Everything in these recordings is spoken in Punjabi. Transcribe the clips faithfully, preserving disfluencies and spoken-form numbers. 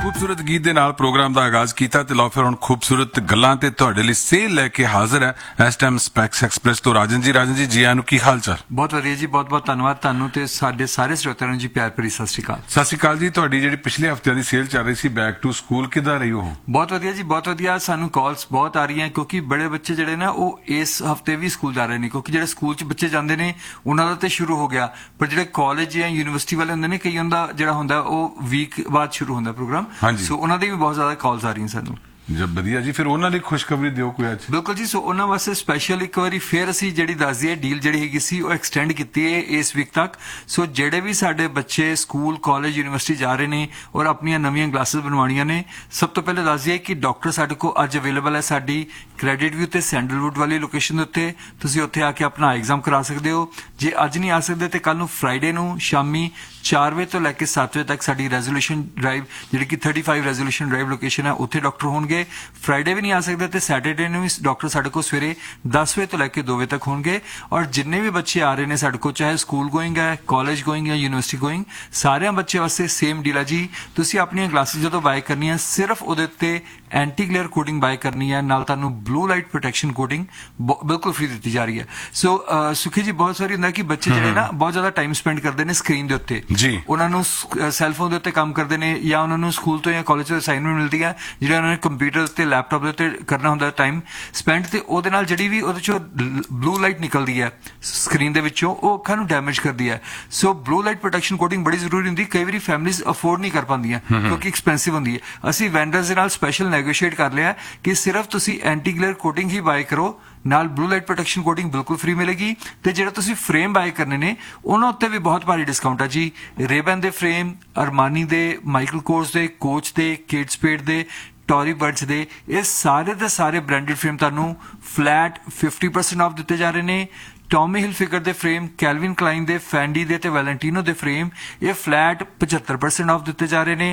खूबसूरत गीत दे नाल प्रोग्राम का आगाज किया ते लो फिर हुण खूबसूरत गल्लां ते तुहाडे लई सेल लैके हाजिर है इस टाइम स्पैक्स एक्सप्रैस तो राजन जी राजन जी जी आनू की हाल चाल बहुत वधिया जी बहुत बहुत धन्यवाद तुहानू ते साडे सारे श्रोतावां जी प्यार भरी सत श्री अकाल सत श्री अकाल जी तुहाडी जिहड़ी पिछले हफ्ते दी सेल चल रही सी बैक टू स्कूल किदां रही हो बहुत वधिया जी बहुत वधिया सानू कॉल्स बहुत आ रही हैं क्योंकि बड़े बच्चे जिहड़े ना वो इस हफ्ते भी स्कूल जा रहे ने क्योंकि जिहड़े स्कूल च बच्चे जांदे ने उन्हां दा ते शुरू हो गया पर जिहड़े कॉलेज या यूनिवर्सिटी वाले हुंदे ने कईयां दा जिहड़ा हुंदा वो वीक बाद शुरू हुंदा प्रोग्राम सो उन्हां दी भी बहुत ज्यादा कॉल्स आ रही हैं सानू जब वधिया जी फिर उन्हां दी खुशखबरी दिओ कोई अज बिल्कुल जी सो उन्हां वास्ते स्पैशल एक बारी फिर असीं जिहड़ी दस दईए डील जिहड़ी हैगी सी वो एक्सटेंड कीती है इस वीक तक सो जिहड़े भी साडे बच्चे स्कूल कॉलेज यूनिवर्सिटी जा रहे ने और अपनियां नवीं क्लासेस बनवाणियां ने सब तो पहले दस दईए कि डॉक्टर साडे को अज अवेलेबल है साडी क्रेडिट व्यू ते सैंडलवुड वाली लोकेशन दे उत्ते तुसीं उत्थे आके अपना एग्जाम करा सकदे हो जे अज नहीं आ सकदे ते कल नूं फ्राइडे नूं शामी चार बजे तो लैके सत्त बजे तक साडी रेजोल्यूशन ड्राइव जिहड़ी कि thirty five resolution drive location है उत्थे डॉक्टर होणगे फ्राइडे भी नहीं आ सकते तो सैटरडे ने भी डॉक्टर साढ़े को सवेरे दस बजे तो लैके दो बजे तक होंगे और जिन्ने भी बच्चे आ रहे हैं साढ़े को चाहे स्कूल गोइंग है कॉलेज गोइंग या यूनिवर्सिटी गोइंग सारे बच्चे वास्ते सेम डील है जी तुसीं अपनी क्लासेस जो बाय करनी है सिर्फ उहदे उत्ते एंटी ग्लेयर कोटिंग बाय करनी है नाल तुहानूं ब्लू लाइट प्रोटैक्शन कोटिंग बिल्कुल फ्री दी जा रही है सो सुखी जी बहुत सारी हुंदा कि बच्चे जिहड़े ना बहुत ज्यादा टाइम स्पेंड करते हैं स्क्रीन के उत्ते उन्होंने सैलफोन के उत्ते काम करते हैं या उन्होंने स्कूल तो या कॉलेज तो असाइनमेंट मिलती है जिहड़े उन्होंने कंप्यूटर ते लैपटॉप के उत्ते करना हुंदा टाइम स्पेंड ते ओहदे नाल जिहड़ी भी ओहदे चों ब्लू लाइट निकलदी है स्क्रीन दे विचों ओह अखां नूं डैमेज करदी है सो ब्लू लाइट प्रोटैक्शन कोटिंग बड़ी जरूरी हुंदी कई वारी फैमिलीज अफोर्ड नहीं कर पांदियां क्योंकि एक्सपेंसिव हुंदी है असीं वेंडर्स दे नाल स्पैशल नैगोशिएट कर लिया कि सिर्फ तुसीं एंटी ग्लेयर कोटिंग ही बाय करो नाल ब्लू लाइट प्रोटैक्शन कोटिंग बिल्कुल फ्री मिलेगी ते जिहड़ा तुसीं फ्रेम बाय करने ने उन्हां उत्ते भी बहुत भारी डिस्काउंट है जी Ray-Ban they frame Armani they Michael Kors they coach they cat spade they टॉरी birds they ये सारे दे सारे ब्रांडेड फ्रेम तुहानूं फ्लैट फिफ्टी परसेंट ऑफ दिते जा रहे ने टॉमी हिलफिगर दे फ्रेम कैलविन क्लाइन दे फैंडी दे ते वैलेंटिनो दे फ्रेम ये फ्लैट पचहत्तर परसेंट ऑफ दिते जा रहे ने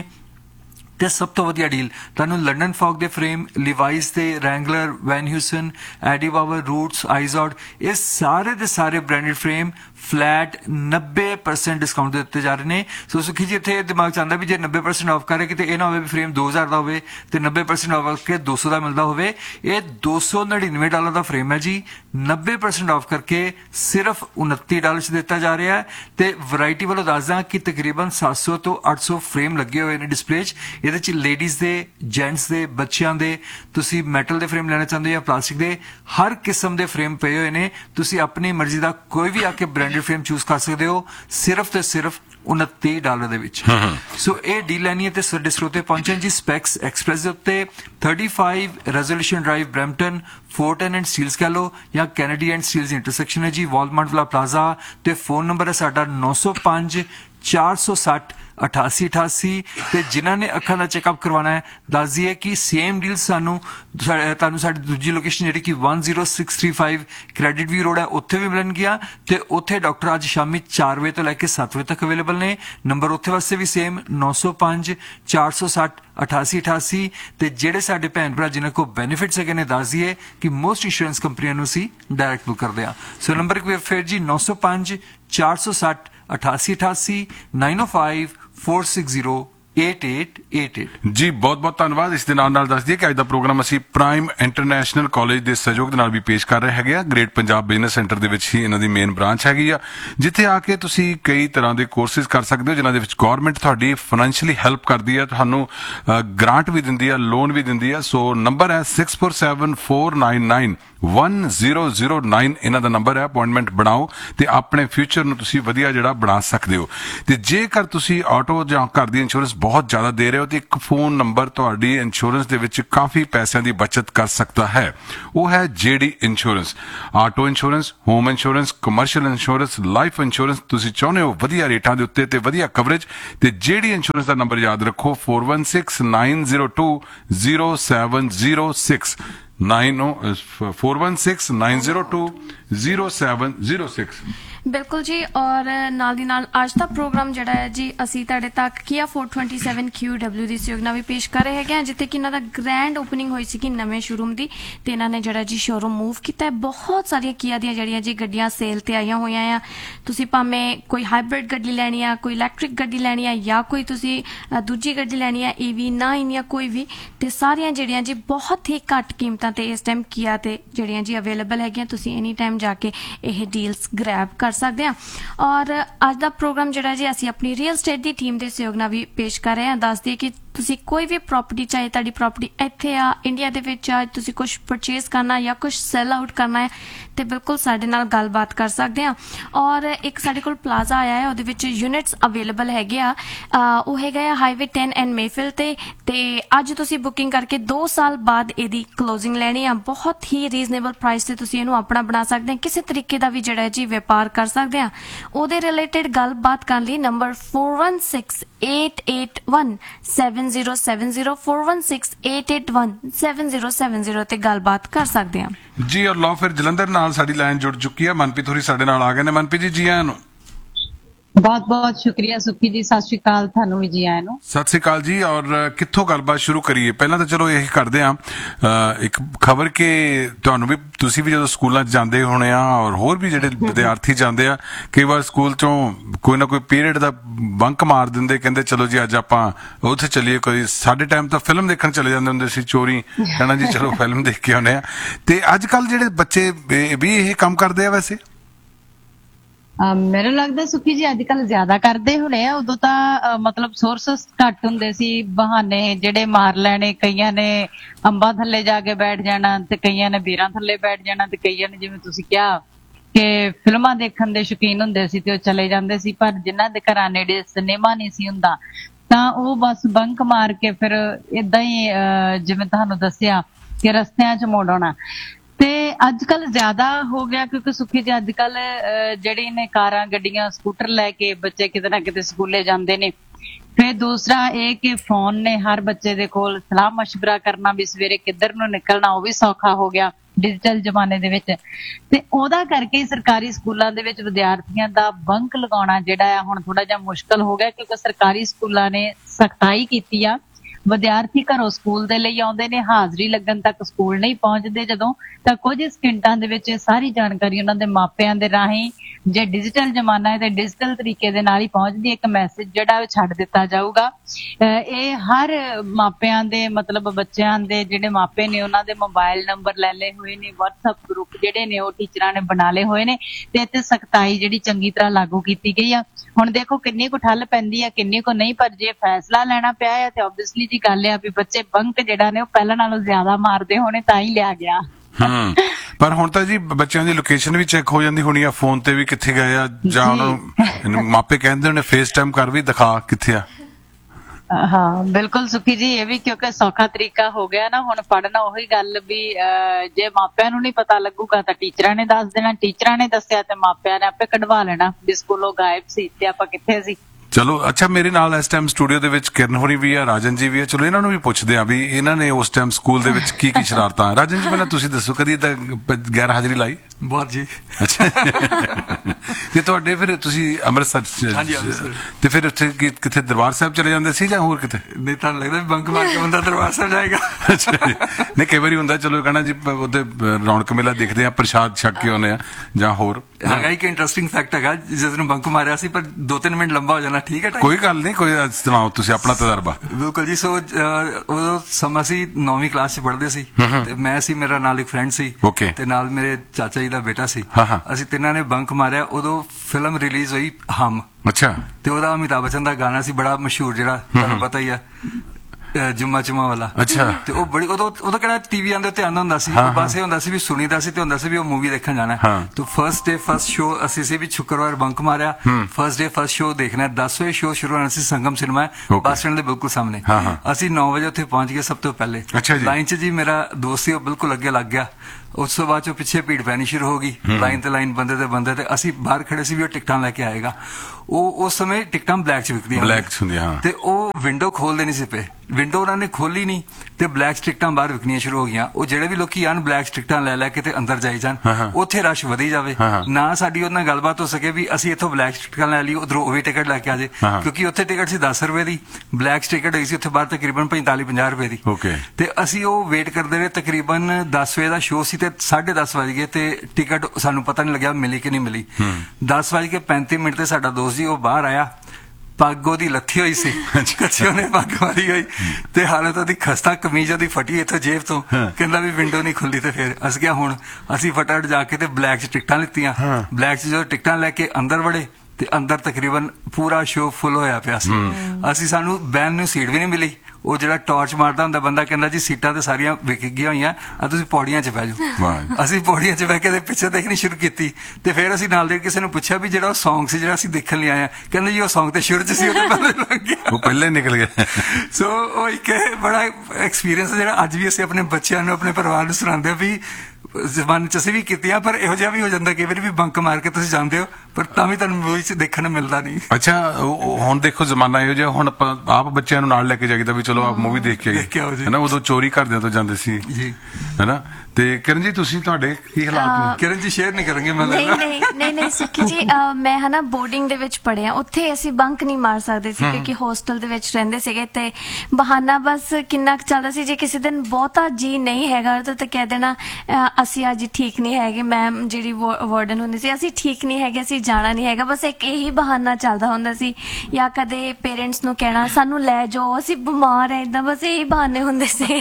ते सब तो वधिया डील तुहानूं लंडन फॉग दे फ्रेम लिवाइस दे रैंगलर वैन ह्यूसन एडी बावर रूट्स आइजॉड ये सारे दे सारे ब्रांडेड फ्रेम फ्लैट नब्बे परसेंट डिस्काउंट दिते जा रहे हैं सो सुखी जी इत्थे दिमाग च आंदा भी जे नब्बे परसेंट ऑफ करे कि ये ना हो फ्रेम दो हज़ार का होवे ते नब्बे परसेंट ऑफ करके दो सौ का मिलता होवे ये दो सौ नड़िनवे डॉलर का फ्रेम है जी नब्बे परसेंट ऑफ करके सिर्फ उनती डॉलर च दिता जा रहा है ते वैरायटी वालों दस दा कि तकरीबन सात सौ तो अठ सौ फ्रेम लगे हुए हैं डिस्प्ले च ਇਹਦੇ ਚ ਲੇਡੀਜ਼ ਦੇ ਜੈਂਟਸ ਦੇ ਬੱਚਿਆਂ ਦੇ ਤੁਸੀਂ ਮੈਟਲ ਦੇ ਫਰੇਮ ਲੈਣਾ ਚਾਹੁੰਦੇ ਹੋ ਜਾਂ ਪਲਾਸਟਿਕ ਦੇ ਹਰ ਕਿਸਮ ਦੇ ਫਰੇਮ ਪਏ ਹੋਏ ਨੇ ਤੁਸੀਂ ਆਪਣੀ ਮਰਜ਼ੀ ਦਾ ਕੋਈ ਵੀ ਆ ਕੇ ਬ੍ਰਾਂਡਡ ਫਰੇਮ ਚੂਜ਼ ਕਰ ਸਕਦੇ ਹੋ ਸਿਰਫ ਤੇ ਸਿਰਫ उनती डॉलर दे विच सो ये डील लैनी है ते साडे स्रोते पहुंचे जी स्पैक्स एक्सप्रैस दे उत्ते thirty five resolution drive Brampton Fortran and steels कह लो या कैनेडी एंड स्टील्स इंटरसेक्शन है जी वॉलमार्ट वाला प्लाजा ते फोन नंबर है साडा नौ सौ पांच चार सौ सठ अठासी अठासी ते जिन्हां ने अखां दा चैकअप करवाना है दस दिए कि सेम डील सानू तुहानूं साडी दूजी लोकेशन जिहड़ी कि one zero six three five credit view road है उत्थे भी मिलणगियां ते उत्थे डॉक्टर अज शामी चार बजे तो लैके सत्त बजे तक अवेलेबल ने नंबर उत्थे वास्ते भी सेम नौ सौ पांच चार सौ सठ अठासी अठासी ते जिहड़े साडे भैन भरा जिन्हां को बेनिफिट्स हैगे ने दस दिए कि मोस्ट इंश्योरेंस कंपनियां नूं असीं डायरैक्ट बुक करदे हां सो नंबर फिर जी नौ सौ पांच चार सौ सठ अठासी अठासी नाइन ओ five four six zero eight eight eight eight जी बहुत बहुत धन्यवाद इस दे नाल नाल दस दिए कि अज दा प्रोग्राम असीं प्राइम इंटरनेशनल कॉलेज दे सहयोग दे नाल भी पेश कर रहे हैगे आ ग्रेट पंजाब बिजनेस सेंटर दे विच ही इन्हां दी मेन ब्रांच हैगी आ जिथे आके तुसीं कई तरह दे कोर्सेज कर सकदे हो जिन्हां दे विच गवर्नमेंट तुहाडी फाइनैंशियली हेल्प करदी है तुहानूं ग्रांट भी दिंदी है लोन भी दिंदी है सो नंबर है six four seven four nine nine one zero zero nine इन्हां दा नंबर है अपॉइंटमेंट बनाओ ते अपने फ्यूचर नूं तुसीं वधिया जिहड़ा बना सकदे हो ते जेकर तुसीं ऑटो जां घर दी इंश्योरेंस बहुत ज्यादा दे रहे हो तो एक फोन नंबर तुहाडी इंश्योरेंस दे विच काफी पैसों की बचत कर सकता है वो है JD insurance auto insurance home insurance commercial insurance life insurance तुसीं चाहुंदे हो वधिया रेटां दे उत्ते ते वधिया कवरेज ते जेडी इंश्योरेंस दा नंबर याद रखो four one six nine zero to zero seven zero six nine four one six nine zero to zero seven zero six. ਬਿਲਕੁਲ ਜੀ। ਔਰ ਨਾਲ ਦੀ ਨਾਲ ਅੱਜ ਦਾ ਪ੍ਰੋਗਰਾਮ ਜਿਹੜਾ ਹੈ ਜੀ ਅਸੀਂ ਤੁਹਾਡੇ ਤੱਕ ਕੀਆ ਫੋਰ ਟਵੈਂਟੀ ਸੈਵਨ ਕਿਊ ਡਬਲਿਊ ਦੀ ਸਹਿਯੋਗ ਨਾਲ ਵੀ ਪੇਸ਼ ਕਰ ਰਹੇ ਹੈਗੇ ਹਾਂ, ਜਿੱਥੇ ਕਿ ਇਹਨਾਂ ਦਾ ਗ੍ਰੈਂਡ ਓਪਨਿੰਗ ਹੋਈ ਸੀ ਨਵੇਂ ਸ਼ੋਰੂਮ ਦੀ, ਤੇ ਇਹਨਾਂ ਨੇ ਜਿਹੜਾ ਜੀ ਸ਼ੋਰੂਮ ਮੂਵ ਕੀਤਾ ਹੈ। ਬਹੁਤ ਸਾਰੀਆਂ ਕੀਆ ਦੀਆਂ ਜਿਹੜੀਆਂ ਜੀ ਗੱਡੀਆਂ ਸੇਲ ਤੇ ਆਈਆਂ ਹੋਈਆਂ ਆ। ਤੁਸੀਂ ਭਾਵੇਂ ਕੋਈ ਹਾਈਬ੍ਰਿਡ ਗੱਡੀ ਲੈਣੀ ਆ, ਕੋਈ ਇਲੈਕਟ੍ਰਿਕ ਗੱਡੀ ਲੈਣੀ ਆ, ਜਾਂ ਕੋਈ ਤੁਸੀਂ ਅ, ਦੂਜੀ ਗੱਡੀ ਲੈਣੀ ਆ ਈਵੀ ਨਾਈਨ ਜਾਂ ਕੋਈ ਵੀ, ਤੇ ਸਾਰੀਆਂ ਜਿਹੜੀਆਂ ਜੀ ਬਹੁਤ ਹੀ ਘੱਟ ਕੀਮਤਾਂ ਤੇ ਇਸ ਟਾਈਮ ਕੀਆ ਤੇ ਜਿਹੜੀਆਂ ਜੀ ਅਵੇਲੇਬਲ ਹੈਗੀਆਂ। ਤੁਸੀਂ ਐਨੀ ਟਾਈਮ ਜਾ ਕੇ ਇਹ ਡੀਲਸ ਗ੍ਰੈਬ ਕਰ ਸਕਦੇ ਹਾਂ। ਔਰ ਅੱਜ ਦਾ ਪ੍ਰੋਗਰਾਮ ਜਿਹੜਾ ਜੀ ਅਸੀਂ ਆਪਣੀ ਰੀਅਲ ਸਟੇਟ ਦੀ ਟੀਮ ਦੇ ਸਹਿਯੋਗ ਨਾਲ ਵੀ ਪੇਸ਼ ਕਰ ਰਹੇ ਹਾਂ। ਦੱਸ ਦਈਏ ਕਿ ਤੁਸੀਂ ਕੋਈ ਵੀ ਪ੍ਰੋਪਰਟੀ, ਚਾਹੇ ਤੁਹਾਡੀ ਪ੍ਰੋਪਰਟੀ ਇੱਥੇ ਆ ਇੰਡੀਆ ਦੇ ਵਿੱਚ ਆ, ਤੁਸੀਂ ਕੁਝ ਪਰਚੇਜ਼ ਕਰਨਾ ਜਾਂ ਕੁਝ ਸੈਲ ਆਊਟ ਕਰਨਾ ਹੈ, ਤੇ ਬਿਲਕੁਲ ਸਾਡੇ ਨਾਲ ਗੱਲਬਾਤ ਕਰ ਸਕਦੇ ਆ। ਔਰ ਇੱਕ ਸਾਡੇ ਕੋਲ ਪਲਾਜ਼ਾ ਆਇਆ ਹੈ, ਉਹਦੇ ਵਿੱਚ ਯੂਨਿਟਸ ਅਵੇਲੇਬਲ ਹੈਗੇ ਆ। ਉਹ ਹੈਗਾ ਆ ਹਾਈਵੇ ਟੈਨ ਐਂਡ ਮੇਫਿਲ ਤੇ ਤੇ ਅੱਜ ਤੁਸੀਂ ਬੁਕਿੰਗ ਕਰਕੇ ਦੋ ਸਾਲ ਬਾਅਦ ਇਹਦੀ ਕਲੋਜ਼ਿੰਗ ਲੈਣੀ ਆ। ਬਹੁਤ ਹੀ ਰੀਜ਼ਨੇਬਲ ਪ੍ਰਾਈਸ ਤੇ ਤੁਸੀਂ ਇਹਨੂੰ ਆਪਣਾ ਬਣਾ ਸਕਦੇ ਆ, ਕਿਸੇ ਤਰੀਕੇ ਦਾ ਵੀ ਜਿਹੜਾ ਜੀ ਵਪਾਰ ਕਰ ਸਕਦੇ ਆ। ਉਹਦੇ ਰਿਲੇਟਡ ਗੱਲਬਾਤ ਕਰਨ ਲਈ number four one six eight eight one seven zero seven zero four one six eight eight one seven zero seven zero ਤੇ ਗੱਲਬਾਤ ਕਰ ਸਕਦੇ ਆ ਜੀ। ਔਰ ਲਓ ਫਿਰ ਜਲੰਧਰ ਨਾਲ ਸਾਡੀ ਲਾਈਨ ਜੁੜ ਚੁੱਕੀ ਹੈ। ਮਨਪ੍ਰੀਤ ਹੋਰੀ ਸਾਡੇ ਨਾਲ ਆ ਗਏ ਨੇ। ਮਨਪ੍ਰੀਤ ਜੀ, ਜੀ ਆਇਆਂ ਨੂੰ। ਬਹੁਤ ਬਹੁਤ ਸ਼ੁਕਰੀਆ ਸੁੱਖੀ ਜੀ, ਸਤਿ ਸ਼੍ਰੀ ਅਕਾਲ ਤੁਹਾਨੂੰ ਵੀ, ਜੀ ਆਇਆਂ ਨੂੰ। ਸਤਿ ਸ੍ਰੀ ਅਕਾਲ ਜੀ। ਔਰ ਕਿੱਥੋਂ ਗੱਲਬਾਤ ਸ਼ੁਰੂ ਕਰੀਏ? ਪਹਿਲਾਂ ਤਾਂ ਚਲੋ ਇਹ ਕਰਦੇ ਆ ਇੱਕ ਖਬਰ ਕਿ ਤੁਹਾਨੂੰ ਵੀ, ਤੁਸੀਂ ਵੀ ਜਦੋਂ ਸਕੂਲਾਂ 'ਚ ਜਾਂਦੇ ਹੋਣੇ ਆ, ਔਰ ਹੋਰ ਵੀ ਜਿਹੜੇ ਵਿਦਿਆਰਥੀ ਜਾਂਦੇ ਆ, ਕਈ ਵਾਰ ਸਕੂਲ 'ਚੋਂ ਕੋਈ ਨਾ ਕੋਈ ਪੀਰੀਅਡ ਦਾ ਬੰਕ ਮਾਰ ਦਿੰਦੇ, ਕਹਿੰਦੇ ਚਲੋ ਜੀ ਅੱਜ ਆਪਾਂ ਉੱਥੇ ਚੱਲੀਏ। ਕੋਈ ਸਾਡੇ ਟਾਈਮ ਤਾਂ ਫਿਲਮ ਦੇਖਣ ਚਲੇ ਜਾਂਦੇ ਹੁੰਦੇ ਸੀ, ਚੋਰੀ ਕਹਿਣਾ ਜੀ ਚਲੋ ਫਿਲਮ ਦੇਖ ਕੇ ਆਉਂਦੇ ਆ। ਤੇ ਅੱਜ ਕੱਲ ਜਿਹੜੇ ਬੱਚੇ ਵੀ ਇਹ ਕੰਮ ਕਰਦੇ ਆ ਵੈਸੇ? ਮੈਨੂੰ ਲੱਗਦਾ ਸੁੱਖੀ ਜੀ ਅੱਜ ਕੱਲ ਜ਼ਿਆਦਾ ਕਰਦੇ ਹੋਣੇ ਆ। ਉਦੋਂ ਤਾਂ ਮਤਲਬ ਸੋਰਸਸ ਘੱਟ ਹੁੰਦੇ ਸੀ, ਬਹਾਨੇ ਜਿਹੜੇ ਮਾਰ ਲੈਣੇ। ਕਈਆਂ ਨੇ ਅੰਬਾਂ ਥੱਲੇ ਜਾ ਕੇ ਬੈਠ ਜਾਣਾ, ਤੇ ਕਈਆਂ ਨੇ ਬੇਰਾਂ ਥੱਲੇ ਬੈਠ ਜਾਣਾ, ਤੇ ਕਈਆਂ ਨੇ ਜਿਵੇਂ ਤੁਸੀਂ ਕਿਹਾ ਕਿ ਫਿਲਮਾਂ ਦੇਖਣ ਦੇ ਸ਼ੌਕੀਨ ਹੁੰਦੇ ਸੀ ਤੇ ਉਹ ਚਲੇ ਜਾਂਦੇ ਸੀ। ਪਰ ਜਿਨ੍ਹਾਂ ਦੇ ਘਰਾਂ ਨੇੜੇ ਸਿਨੇਮਾ ਨਹੀਂ ਸੀ ਹੁੰਦਾ, ਤਾਂ ਉਹ ਬਸ ਬੰਕ ਮਾਰ ਕੇ ਫਿਰ ਏਦਾਂ ਹੀ ਜਿਵੇਂ ਤੁਹਾਨੂੰ ਦੱਸਿਆ ਕਿ ਰਸਤਿਆਂ 'ਚ ਮੁੜ ਆਉਣਾ। ਤੇ ਅੱਜ ਕੱਲ ਜ਼ਿਆਦਾ ਹੋ ਗਿਆ, ਕਿਉਂਕਿ ਸੁੱਖੀ ਜੀ ਅੱਜ ਕੱਲ ਜਿਹੜੇ ਨੇ ਕਾਰਾਂ, ਗੱਡੀਆਂ, ਸਕੂਟਰ ਲੈ ਕੇ ਬੱਚੇ ਕਿਤੇ ਨਾ ਕਿਤੇ ਸਕੂਲੇ ਜਾਂਦੇ ਨੇ। ਫਿਰ ਦੂਸਰਾ ਇਹ ਕਿ ਫੋਨ ਨੇ ਹਰ ਬੱਚੇ ਦੇ ਕੋਲ, ਸਲਾਹ ਮਸ਼ਵਰਾ ਕਰਨਾ ਵੀ ਸਵੇਰੇ ਕਿੱਧਰ ਨੂੰ ਨਿਕਲਣਾ ਉਹ ਵੀ ਸੌਖਾ ਹੋ ਗਿਆ ਡਿਜੀਟਲ ਜ਼ਮਾਨੇ ਦੇ ਵਿੱਚ। ਤੇ ਉਹਦਾ ਕਰਕੇ ਸਰਕਾਰੀ ਸਕੂਲਾਂ ਦੇ ਵਿੱਚ ਵਿਦਿਆਰਥੀਆਂ ਦਾ ਬੰਕ ਲਗਾਉਣਾ ਜਿਹੜਾ ਆ ਹੁਣ ਥੋੜਾ ਜਿਹਾ ਮੁਸ਼ਕਲ ਹੋ ਗਿਆ, ਕਿਉਂਕਿ ਸਰਕਾਰੀ ਸਕੂਲਾਂ ਨੇ ਸਖਤਾਈ ਕੀਤੀ ਆ। ਵਿਦਿਆਰਥੀ ਘਰੋਂ ਸਕੂਲ ਦੇ ਲਈ ਆਉਂਦੇ ਨੇ, ਹਾਜ਼ਰੀ ਲੱਗਣ ਤੱਕ ਸਕੂਲ ਨਹੀਂ ਪਹੁੰਚਦੇ ਜਦੋਂ, ਤਾਂ ਕੁਝ ਸਕਿੰਟਾਂ ਦੇ ਵਿੱਚ ਸਾਰੀ ਜਾਣਕਾਰੀ ਉਹਨਾਂ ਦੇ ਮਾਪਿਆਂ ਦੇ ਰਾਹੀਂ, ਜੇ ਡਿਜੀਟਲ ਜ਼ਮਾਨਾ ਹੈ ਤੇ ਡਿਜੀਟਲ ਤਰੀਕੇ ਦੇ ਨਾਲ ਹੀ ਪਹੁੰਚਦੀ, ਇੱਕ ਮੈਸੇਜ ਜਿਹੜਾ ਉਹ ਛੱਡ ਦਿੱਤਾ ਜਾਊਗਾ। ਇਹ ਹਰ ਮਾਪਿਆਂ ਦੇ ਮਤਲਬ ਬੱਚਿਆਂ ਦੇ ਜਿਹੜੇ ਮਾਪੇ ਨੇ ਉਹਨਾਂ ਦੇ ਮੋਬਾਈਲ ਨੰਬਰ ਲੈ ਲਏ ਹੋਏ ਨੇ, ਵਟਸਐਪ ਗਰੁੱਪ ਜਿਹੜੇ ਨੇ ਉਹ ਟੀਚਰਾਂ ਨੇ ਬਣਾ ਲਏ ਹੋਏ ਨੇ, ਤੇ ਇੱਥੇ ਸਖਤਾਈ ਜਿਹੜੀ ਚੰਗੀ ਤਰ੍ਹਾਂ ਲਾਗੂ ਕੀਤੀ ਗਈ ਆ। ਹੁਣ ਦੇਖੋ ਕਿੰਨੀ ਕੁ ਠੱਲ ਪੈਂਦੀ ਆ, ਕਿੰਨੀ ਕੁ ਨਹੀਂ, ਪਰ ਜੇ ਫੈਸਲਾ ਲੈਣਾ ਪਿਆ ਹੈ ਤੇ ਓਬਵੀਅਸਲੀ ਜੀ ਗੱਲ ਆ ਵੀ ਬੱਚੇ ਬੰਕ ਜਿਹੜਾ ਨੇ ਉਹ ਪਹਿਲਾਂ ਨਾਲੋਂ ਜ਼ਿਆਦਾ ਮਾਰਦੇ ਹੋਣੇ, ਤਾਂ ਹੀ ਲਿਆ ਗਿਆ। ਹਮ ਪਰ ਹੁਣ ਤਾਂ ਜੀ ਬੱਚਿਆਂ ਦੀ ਲੋਕੇਸ਼ਨ ਵੀ ਚੈੱਕ ਹੋ ਜਾਂਦੀ ਹੋਣੀ ਆ ਫੋਨ ਤੇ ਵੀ, ਕਿੱਥੇ ਗਏ ਆ, ਜਾਂ ਉਹਨਾਂ ਨੂੰ ਮਾਪੇ ਕਹਿੰਦੇ ਹੋਣੇ ਫੇਸ ਟਾਈਮ ਕਰ ਵੀ ਦਿਖਾ ਕਿੱਥੇ ਆ। ਹਾਂ ਬਿਲਕੁਲ ਸੁੱਖੀ ਜੀ, ਇਹ ਵੀ ਕਿਉਂਕਿ ਸੌਖਾ ਤਰੀਕਾ ਹੋ ਗਿਆ ਨਾ ਹੁਣ ਪੜ੍ਹਨਾ। ਉਹੀ ਗੱਲ ਵੀ ਜੇ ਮਾਪਿਆਂ ਨੂੰ ਨਹੀਂ ਪਤਾ ਲੱਗੂਗਾ ਤਾਂ ਟੀਚਰਾਂ ਨੇ ਦੱਸ ਦੇਣਾ, ਟੀਚਰਾਂ ਨੇ ਦੱਸਿਆ ਤੇ ਮਾਪਿਆਂ ਨੇ ਆਪੇ ਕਢਵਾ ਲੈਣਾ ਵੀ ਸਕੂਲੋਂ ਗਾਇਬ ਸੀ ਤੇ ਆਪਾਂ ਕਿੱਥੇ ਸੀ। ਚਲੋ ਅੱਛਾ, ਮੇਰੇ ਨਾਲ ਇਸ ਟਾਈਮ ਸਟੂਡੀਓ ਦੇ ਵਿੱਚ ਕਿਰਨ ਹੋਰੀ ਵੀ ਆ, ਰਾਜਨ ਜੀ ਵੀ ਆ। ਚਲੋ ਇਹਨਾਂ ਨੂੰ ਵੀ ਪੁੱਛਦੇ ਆ ਵੀ ਇਹਨਾਂ ਨੇ ਉਸ ਟਾਈਮ ਸਕੂਲ ਦੇ ਵਿੱਚ ਕੀ ਕੀ ਸ਼ਰਾਰਤਾਂ। ਰਾਜਨ ਜੀ ਪਹਿਲਾਂ ਤੁਸੀਂ ਦੱਸੋ, ਕਦੀ ਤਾਂ ਗੈਰ ਹਾਜ਼ਰੀ ਲਾਈ? ਬਹੁਤ ਜੀ। ਅੱਛਾ, ਤੇ ਤੁਹਾਡੇ ਫਿਰ ਤੁਸੀਂ ਅੰਮ੍ਰਿਤਸਰ ਤੇ ਫਿਰ ਉੱਥੇ ਕਿੱਥੇ ਦਰਬਾਰ ਸਾਹਿਬ ਚਲੇ ਜਾਂਦੇ ਸੀ ਜਾਂ ਹੋਰ ਕਿਤੇ? ਨਹੀਂ, ਤੁਹਾਨੂੰ ਲੱਗਦਾ ਬੰਕ ਮਾਰ ਕੇ ਬੰਦਾ ਦਰਬਾਰ ਸਾਹਿਬ ਜਾਏਗਾ? ਅੱਛਾ, ਨਹੀਂ ਕਈ ਵਾਰੀ ਹੁੰਦਾ, ਚਲੋ ਕਹਿਣਾ ਜੀ ਉਹਦੇ ਰੌਣਕ ਮੇਲਾ ਦੇਖਦੇ ਆ, ਪ੍ਰਸ਼ਾਦ ਛਕ ਕੇ ਆਉਂਦੇ ਆ ਜਾਂ ਹੋਰ ਹੈਗਾ। ਇੱਕ ਇੰਟਰਸਟਿੰਗ ਫੈਕਟ ਹੈਗਾ, ਜਿਸ ਨੂੰ ਬੰਕ ਮਾਰਿਆ ਸੀ ਪਰ ਦੋ ਤਿੰਨ ਮਿੰਟ ਲੰਬਾ ਹੋ ਜਾਣਾ। ਠੀਕ ਹੈ, ਕੋਈ ਗੱਲ ਨਹੀਂ, ਕੋਈ ਸੁਣਾਓ ਤੁਸੀਂ ਆਪਣਾ ਤਜਰਬਾ। ਬਿਲਕੁਲ ਜੀ। ਸੋ ਉਦੋਂ ਸਮਾਂ ਸੀ ਨੌਵੀਂ ਕਲਾਸ ਚ ਪੜ੍ਹਦੇ ਸੀ, ਤੇ ਮੈਂ ਸੀ, ਮੇਰਾ ਨਾਲ ਇੱਕ ਫਰੈਂਡ ਸੀ, ਤੇ ਨਾਲ ਮੇਰੇ ਚਾਚਾ ਜੀ ਦਾ ਬੇਟਾ ਸੀ। ਅਸੀਂ ਤਿੰਨਾਂ ਨੇ ਬੰਕ ਮਾਰਿਆ। ਉਦੋਂ ਫਿਲਮ ਰਿਲੀਜ਼ ਹੋਈ ਹਮ। ਅੱਛਾ। ਤੇ ਉਹਦਾ ਅਮਿਤਾਭ ਬੱਚਨ ਦਾ ਗਾਣਾ ਸੀ ਬੜਾ ਮਸ਼ਹੂਰ, ਜਿਹੜਾ ਤੁਹਾਨੂੰ ਪਤਾ ਹੀ ਆ, ਜੁਮਾ ਚੁਮਾ ਵਾਲਾ। ਅੱਛਾ। ਤੇ ਉਹ ਬੜੀ ਉਦੋਂ ਉਦੋਂ ਕਿਹੜਾ ਟੀਵੀ ਆਂਦੇ ਉੱਤੇ ਆਂਦਾ ਹੁੰਦਾ ਸੀ, ਬਸ ਇਹ ਹੁੰਦਾ ਸੀ ਵੀ ਸੁਣੀਦਾ ਸੀ ਤੇ ਹੁੰਦਾ ਸੀ ਵੀ ਉਹ ਮੂਵੀ ਦੇਖਣ ਜਾਣਾ। ਤੇ ਫਰਸਟ ਡੇ ਫਰਸਟ ਸ਼ੋ ਅਸੀਂ ਸੀ ਵੀ ਸ਼ੁੱਕਰਵਾਰ ਬੰਕ ਮਾਰਿਆ। ਫਰਸਟ ਡੇ ਫਰਸਟ ਸ਼ੋ ਦੇਖਣਾ, ਦਸ ਵਜੇ ਸ਼ੋ ਸ਼ੁਰੂ ਹੋਣਾ ਸੀ, ਸੰਗਮ ਸਿਨੇਮਾ ਬੱਸ ਸਟੈਂਡ ਦੇ ਬਿਲਕੁਲ ਸਾਹਮਣੇ। ਅਸੀਂ ਨੌ ਵਜੇ ਉੱਥੇ ਪਹੁੰਚ ਗਏ ਸਭ ਤੋਂ ਪਹਿਲੇ। ਲਾਈਨ ਚ ਜੀ ਮੇਰਾ ਦੋਸਤ ਸੀ, ਉਹ ਬਿਲਕੁਲ ਅੱਗੇ ਲੱਗ ਗਿਆ। ਉਸ ਤੋਂ ਬਾਅਦ ਚੋਂ ਪਿੱਛੇ ਭੀੜ ਪੈਣੀ ਸ਼ੁਰੂ ਹੋ ਗਈ, ਲਾਈਨ ਤੇ ਲਾਈਨ, ਬੰਦੇ ਤੇ ਬੰਦੇ ਤੇ। ਅਸੀਂ ਬਾਹਰ ਖੜੇ ਸੀ ਵੀ ਉਹ ਟਿਕਟਾਂ ਲੈ ਕੇ ਆਏਗਾ। ਉਹ ਉਸ ਸਮੇਂ ਟਿਕਟਾਂ ਬਲੈਕ ਚ ਵਿਕਦੀਆਂ, ਬਲੈਕ ਚ ਹੁੰਦੀਆਂ, ਹਾਂ। ਤੇ ਉਹ ਵਿੰਡੋ ਖੋਲਦੇ ਨਹੀਂ ਸੀ ਪਏ, ਵਿੰਡੋ ਉਹਨਾਂ ਨੇ ਖੋਲੀ ਨਹੀਂ ਤੇ ਬਲੈਕ ਟਿਕਟਾਂ ਬਾਹਰ ਵਿਕਣੀਆਂ ਸ਼ੁਰੂ ਹੋ ਗਈਆਂ। ਉਹ ਜਿਹੜੇ ਵੀ ਲੋਕੀ ਆਣ ਬਲੈਕ ਟਿਕਟਾਂ ਲੈ ਲੈ ਕੇ ਤੇ ਅੰਦਰ ਜਾਈ ਜਾਣ, ਉੱਥੇ ਰਸ਼ ਵਧੀ ਜਾਵੇ। ਨਾ ਸਾਡੀ ਉਹਦੇ ਨਾਲ ਗੱਲਬਾਤ ਹੋ ਸਕੇ ਵੀ ਅਸੀਂ ਇੱਥੋਂ ਬਲੈਕ ਟਿਕਟਾਂ ਲੈ ਲਈ, ਉਧਰੋਂ ਉਹ ਵੀ ਟਿਕਟ ਲੈ ਕੇ ਆ ਜਾਏ, ਕਿਉਂਕਿ ਉੱਥੇ ਟਿਕਟ ਸੀ ਦਸ ਰੁਪਏ ਦੀ, ਬਲੈਕ ਟਿਕਟ ਹੋਈ ਸੀ ਉੱਥੇ ਬਾਹਰ ਤਕਰੀਬਨ ਪੰਤਾਲੀ ਪੰਜਾਹ ਰੁਪਏ ਦੀ। ਤੇ ਅਸੀਂ ਉਹ ਵੇਟ ਕਰਦੇ ਰਹੇ, ਤਕਰੀਬਨ ਦਸ ਵਜੇ ਦਾ ਸ਼ੋਅ ਸੀ ਤੇ ਸਾਢੇ ਦਸ ਵਜ ਗਏ ਤੇ ਟਿਕਟ ਸਾਨੂੰ ਪਤਾ ਨਹੀਂ ਲੱਗਿਆ ਮਿਲੀ ਕਿ ਨਹੀਂ ਮਿਲੀ। ਦਸ ਵਜ ਕੇ ਪੈਂਤੀ ਮਿੰਟ ਤੇ ਸਾਡਾ ਦੋਸਤ ਜੀ ਉਹ ਬਾਹਰ ਆਇਆ, ਪੱਗ ਉਹਦੀ ਲੱਥੀ ਹੋਈ ਸੀ, ਕੱਚੀ ਉਹਨੇ ਪੱਗ ਮਾਰੀ ਹੋਈ ਤੇ ਹਾਲਤ ਉਹਦੀ ਖਸਤਾ, ਕਮੀਜ਼ ਉਹਦੀ ਫਟੀ ਇੱਥੋਂ ਜੇਬ ਤੋਂ। ਕਹਿੰਦਾ ਵੀ ਵਿੰਡੋ ਨਹੀਂ ਖੁੱਲੀ। ਤੇ ਫਿਰ ਅਸੀਂ ਕਿਹਾ ਹੁਣ ਅਸੀਂ ਫਟਾਫਟ ਜਾ ਕੇ ਤੇ ਬਲੈਕ ਚ ਟਿਕਟਾਂ ਲਿੱਤੀਆਂ। ਬਲੈਕ ਚ ਜਦੋਂ ਟਿਕਟਾਂ ਲੈ ਕੇ ਅੰਦਰ ਵੜੇ ਤੇ ਅੰਦਰ ਤਕਰੀਬਨ ਪੂਰਾ ਸ਼ੋਅ ਫੁੱਲ ਹੋਇਆ ਪਿਆ ਸੀ। ਅਸੀਂ ਸਾਨੂੰ ਬੈਨ ਨੂੰ ਸੀਟ ਵੀ ਨਹੀਂ ਮਿਲੀ। ਉਹ ਜਿਹੜਾ ਟਾਰਚ ਮਾਰਦਾ ਹੁੰਦਾ ਬੰਦਾ ਕਹਿੰਦਾ ਜੀ ਸੀਟਾਂ ਤੇ ਸਾਰੀਆਂ ਵਿਕ ਗਈਆਂ ਹੋਈਆਂ, ਆ ਤੁਸੀਂ ਪੌੜੀਆਂ 'ਚ ਬਹਿ ਜਾਓ। ਅਸੀਂ ਪੌੜੀਆਂ 'ਚ ਬਹਿ ਕੇ ਤੇ ਪਿੱਛੇ ਦੇਖਣੀ ਸ਼ੁਰੂ ਕੀਤੀ ਤੇ ਫਿਰ ਅਸੀਂ ਨਾਲ ਦੇ ਕਿਸੇ ਨੂੰ ਪੁੱਛਿਆ ਵੀ ਜਿਹੜਾ ਉਹ ਸੌਂਗ ਸੀ ਜਿਹੜਾ ਅਸੀਂ ਦੇਖਣ ਲਈ ਆਏ ਆ, ਕਹਿੰਦੇ ਜੀ ਉਹ ਸੌਂਗ ਤੇ ਸ਼ੁਰੂ 'ਚ ਸੀ, ਉਹਦੇ ਪਹਿਲੇ ਲੱਗ ਗਿਆ, ਉਹ ਪਹਿਲੇ ਨਿਕਲ ਗਿਆ। ਸੋ ਉਹ ਇੱਕ ਬੜਾ ਐਕਸਪੀਰੀਅੰਸ ਜਿਹੜਾ ਅੱਜ ਵੀ ਅਸੀਂ ਆਪਣੇ ਬੱਚਿਆਂ ਨੂੰ, ਆਪਣੇ ਪਰਿਵਾਰ ਨੂੰ ਸੁਣਾਉਂਦੇ ਵੀ ਜ਼ਮਾਨੇ 'ਚ ਅਸੀਂ ਵੀ ਕੀਤੀਆਂ, ਪਰ ਇਹੋ ਜਿਹਾ ਵੀ ਹੋ ਜਾਂਦਾ ਕਈ ਵਾਰੀ ਵੀ ਬੰਕ ਮਾਰ ਕੇ ਤੁਸੀਂ ਜਾਂਦੇ ਹੋ, ਪਰ ਤਾਂ ਵੀ ਤੁਹਾਨੂੰ ਮੂਵੀ 'ਚ ਦੇਖਣ ਨੂੰ ਮਿਲਦਾ ਨਹੀਂ। ਅੱਛਾ, ਹੁਣ ਦੇਖੋ ਜ਼ਮਾਨਾ ਇਹੋ ਜਿਹਾ, ਹੁਣ ਆਪਾਂ ਆਪ ਬੱਚਿਆਂ ਨੂੰ ਨਾਲ ਲੈ ਕੇ ਜਾਈਦਾ ਵੀ ਚਲੋ ਆਪ ਮੂਵੀ ਦੇਖ ਕੇ ਆਈਏ, ਹੈ ਨਾ। ਉਦੋਂ ਚੋਰੀ ਘਰਦਿਆਂ ਤੋਂ ਜਾਂਦੇ ਸੀ ਜੀ, ਹੈ ਨਾ। ਤੇ ਕਿਰਨ ਜੀ ਤੁਸੀਂ, ਤੁਹਾਡੇ ਕੀ ਹਾਲਾਤ ਨੇ? ਕਿਰਨ ਜੀ ਸ਼ੇਅਰ ਨਹੀਂ ਕਰਾਂਗੇ ਮੈਂ। ਨਹੀਂ ਨਹੀਂ ਨਹੀਂ ਨਹੀਂ ਸੁੱਖੀ ਜੀ, ਮੈਂ ਹਨਾ ਬੋਰਡਿੰਗ ਦੇ ਵਿੱਚ ਪੜਿਆ, ਉੱਥੇ ਅਸੀਂ ਬੰਕ ਨਹੀਂ ਮਾਰ ਸਕਦੇ ਸੀ ਕਿਉਂਕਿ ਹੋਸਟਲ ਦੇ ਵਿੱਚ ਰਹਿੰਦੇ ਸੀਗੇ ਤੇ ਬਹਾਨਾ ਬਸ ਕਿੰਨਾ ਕੁ ਚੱਲਦਾ ਸੀ, ਜੇ ਕਿਸੇ ਦਿਨ ਬਹੁਤਾ ਜੀ ਨਹੀਂ ਹੈਗਾ ਤਾਂ ਕਹਿ ਦੇਣਾ ਅਸੀਂ ਅੱਜ ਠੀਕ ਨਹੀਂ ਹੈਗੇ, ਮੈਮ ਜਿਹੜੀ ਵਾਰਡਨ ਹੁੰਦੀ ਸੀ, ਅਸੀਂ ਠੀਕ ਨਹੀਂ ਹੈਗੇ, ਅਸੀਂ ਜਾਣਾ ਨਹੀਂ ਹੈਗਾ, ਬਸ ਇੱਕ ਇਹੀ ਬਹਾਨਾ ਚੱਲਦਾ ਹੁੰਦਾ ਸੀ। ਜਾਂ ਕਦੇ ਪੇਰੈਂਟਸ ਨੂੰ ਕਹਿਣਾ ਸਾਨੂੰ ਲੈ ਜਾਓ, ਅਸੀਂ ਬਿਮਾਰ ਹੈ, ਏਦਾਂ ਬਸ ਇਹੀ ਬਹਾਨੇ ਹੁੰਦੇ ਸੀ।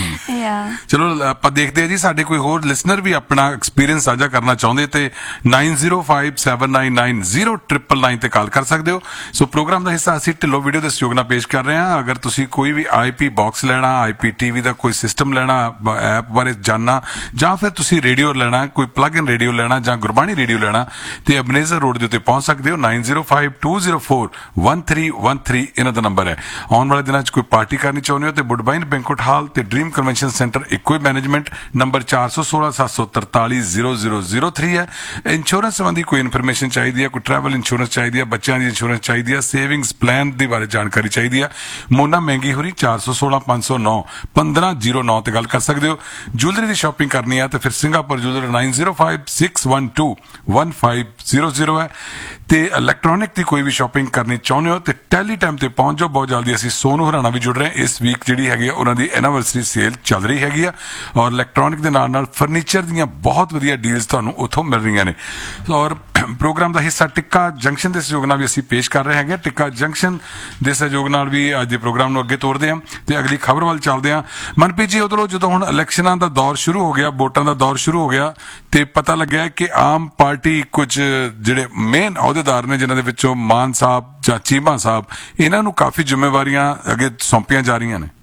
ਚਲੋ ਆਪਾਂ ਦੇਖਦੇ ਹਾਂ ਜੀ, ਸਾਡੇ ਕੋਈ ਹੋਰ ਲਿਸਨਰ ਵੀ ਆਪਣਾ ਐਕਸਪੀਰੀਅੰਸ ਸਾਂਝਾ ਕਰਨਾ ਚਾਹੁੰਦੇ ਤੇ nine zero five seven nine nine zero triple nine ਤੇ ਕਾਲ ਕਰ ਸਕਦੇ ਹੋ। ਸੋ ਪ੍ਰੋਗਰਾਮ ਦਾ ਹਿੱਸਾ ਅਸੀਂ ਢਿੱਲੋਂ ਵੀਡੀਓ ਦੇ ਸਹਿਯੋਗ ਨਾਲ ਪੇਸ਼ ਕਰ ਰਹੇ ਹਾਂ। ਅਗਰ ਤੁਸੀਂ ਕੋਈ ਵੀ ਆਈਪੀ ਬਾਕਸ ਲੈਣਾ, ਆਈਪੀ ਟੀਵੀ ਦਾ ਕੋਈ ਸਿਸਟਮ ਲੈਣਾ, ਐਪ ਬਾਰੇ ਜਾਣਨਾ, ਜਾਂ ਫਿਰ ਤੁਸੀਂ ਰੇਡੀਓ ਲੈਣਾ, ਕੋਈ ਪਲੱਗ ਇਨ ਰੇਡੀਓ ਲੈਣਾ ਜਾਂ ਗੁਰਬਾਣੀ ਰੇਡੀਓ ਲੈਣਾ, ਤੇ ਅਬਨੇਜ਼ਰ ਰੋਡ ਦੇ ਉੱਤੇ ਪਹੁੰਚ ਸਕਦੇ ਹੋ। Nine zero five two zero four one three one three ਇਹਨਾਂ ਦਾ ਨੰਬਰ ਹੈ। ਆਉਣ ਵਾਲੇ ਦਿਨਾਂ 'ਚ ਕੋਈ ਪਾਰਟੀ ਕਰਨੀ ਚਾਹੁੰਦੇ ਹੋ ਤੇ ਵੁੱਡਬਾਈਨ ਬੈਂਕੁਏਟ ਹਾਲ ਤੇ ਡ੍ਰੀਮ ਕਨਵੈਨਸ਼ਨ ਸੈਂਟਰ ਇੱਕੋ ਹੀ ਮੈਨੇਜਮੈਂਟ, ਨੰਬਰ ਚਾਰ ਸੌ ਸੋਲਾਂ ਸੱਤ ਸੌ ਤਰਤਾਲੀ ਜ਼ੀਰੋ ਜ਼ੀਰੋ ਜ਼ੀਰੋ ਥ੍ਰੀ ਹੈ। ਇੰਸ਼ੋਰੈਂਸ ਸੰਬੰਧੀ ਕੋਈ ਇਨਫੋਰਮੇਸ਼ਨ ਚਾਹੀਦੀ ਹੈ, ਕੋਈ ਟਰੈਵਲ ਇੰਸ਼ੋਰੈਂਸ ਚਾਹੀਦੀ ਹੈ, ਬੱਚਿਆਂ ਦੀ ਇੰਸ਼ੋਰੈਂਸ ਚਾਹੀਦੀ ਹੈ, ਸੇਵਿੰਗਸ ਪਲਾਨ ਦੇ ਬਾਰੇ ਜਾਣਕਾਰੀ ਚਾਹੀਦੀ ਹੈ, ਮੋਨਾ ਮਹਿੰਗੀ ਹੋਰੀ ਚਾਰ ਸੌ ਸੋਲਾਂ ਪੰਜ ਸੌ ਨੌ ਪੰਦਰਾਂ ਜ਼ੀਰੋ ਨੌ ਤੇ ਗੱਲ ਕਰ ਸਕਦੇ ਹੋ। ਜੁਐਲਰੀ ਦੀ ਸ਼ਾਪਿੰਗ ਕਰਨੀ ਹੈ ਤੇ ਫਿਰ Singapore jeweller nine zero five six one two one five zero zero ਹੈ। ਤੇ ਇਲੈਕਟ੍ਰੋਨਿਕ ਦੀ ਕੋਈ ਵੀ ਸ਼ਾਪਿੰਗ ਕਰਨੀ ਚਾਹੁੰਦੇ ਹੋ ਤੇ ਟੈਲੀ ਟਾਈਮ ਤੇ ਪਹੁੰਚ ਜਾਓ। ਬਹੁਤ ਜਲਦੀ ਅਸੀਂ ਸੋਨੂ ਹਰਾਣਾ ਵੀ ਜੁੜ ਰਹੇ ਹਾਂ। ਇਸ ਵੀਕ ਜਿਹੜੀ ਹੈਗੀ ਆ ਉਹਨਾਂ ਦੀ ਐਨੀਵਰਸਰੀ ਸੇਲ ਚੱਲ ਰਹੀ ਹੈਗੀ ਆ ਔਰ ਇਲੈਕਟ੍ਰੋਨਿਕ ਦੇ ਨਾਲ ਨਾਲ ਫਰਨੀਚਰ ਦੀਆਂ ਬਹੁਤ ਵਧੀਆ ਡੀਲਸ ਤੁਹਾਨੂੰ ਉੱਥੋਂ ਮਿਲ ਰਹੀਆਂ ਨੇ। ਔਰ ਪ੍ਰੋਗਰਾਮ ਦਾ ਹਿੱਸਾ ਟਿੱਕਾ ਜੰਕਸ਼ਨ ਦੇ ਸਹਿਯੋਗ ਨਾਲ ਵੀ ਅਸੀਂ ਪੇਸ਼ ਕਰ ਰਹੇ ਹੈਗੇ। ਟਿੱਕਾ ਜੰਕਸ਼ਨ ਦੇ ਸਹਿਯੋਗ ਨਾਲ ਵੀ ਅੱਜ ਦੇ ਪ੍ਰੋਗਰਾਮ ਨੂੰ ਅੱਗੇ ਤੋਰਦੇ ਹਾਂ ਤੇ ਅਗਲੀ ਖਬਰ ਵੱਲ ਚੱਲਦੇ ਹਾਂ। ਮਨਪ੍ਰੀਤ ਜੀ, ਉਧਰੋਂ ਜਦੋਂ ਹੁਣ ਇਲੈਕਸ਼ਨਾਂ ਦਾ ਦੌਰ ਸ਼ੁਰੂ ਹੋ ਗਿਆ, ਵੋਟਾਂ ਦਾ ਦੌਰ ਸ਼ੁਰੂ ਹੋ ਗਿਆ ਤੇ ਪਤਾ ਲੱਗਿਆ ਕਿ ਆਮ ਪਾਰਟੀ ਕੁਝ ਜਿਹੜੇ ਮੇਨ ਅਹੁਦੇਦਾਰ ਨੇ ਜਿਨ੍ਹਾਂ ਦੇ ਵਿੱਚੋਂ ਮਾਨ ਸਾਹਿਬ ਜਾਂ ਚੀਮਾ ਸਾਹਿਬ, ਇਹਨਾਂ ਨੂੰ ਕਾਫੀ ਜ਼ਿੰਮੇਵਾਰੀਆਂ ਅੱਗੇ ਸੌਂਪੀਆਂ ਜਾ ਰਹੀਆਂ ਨੇ।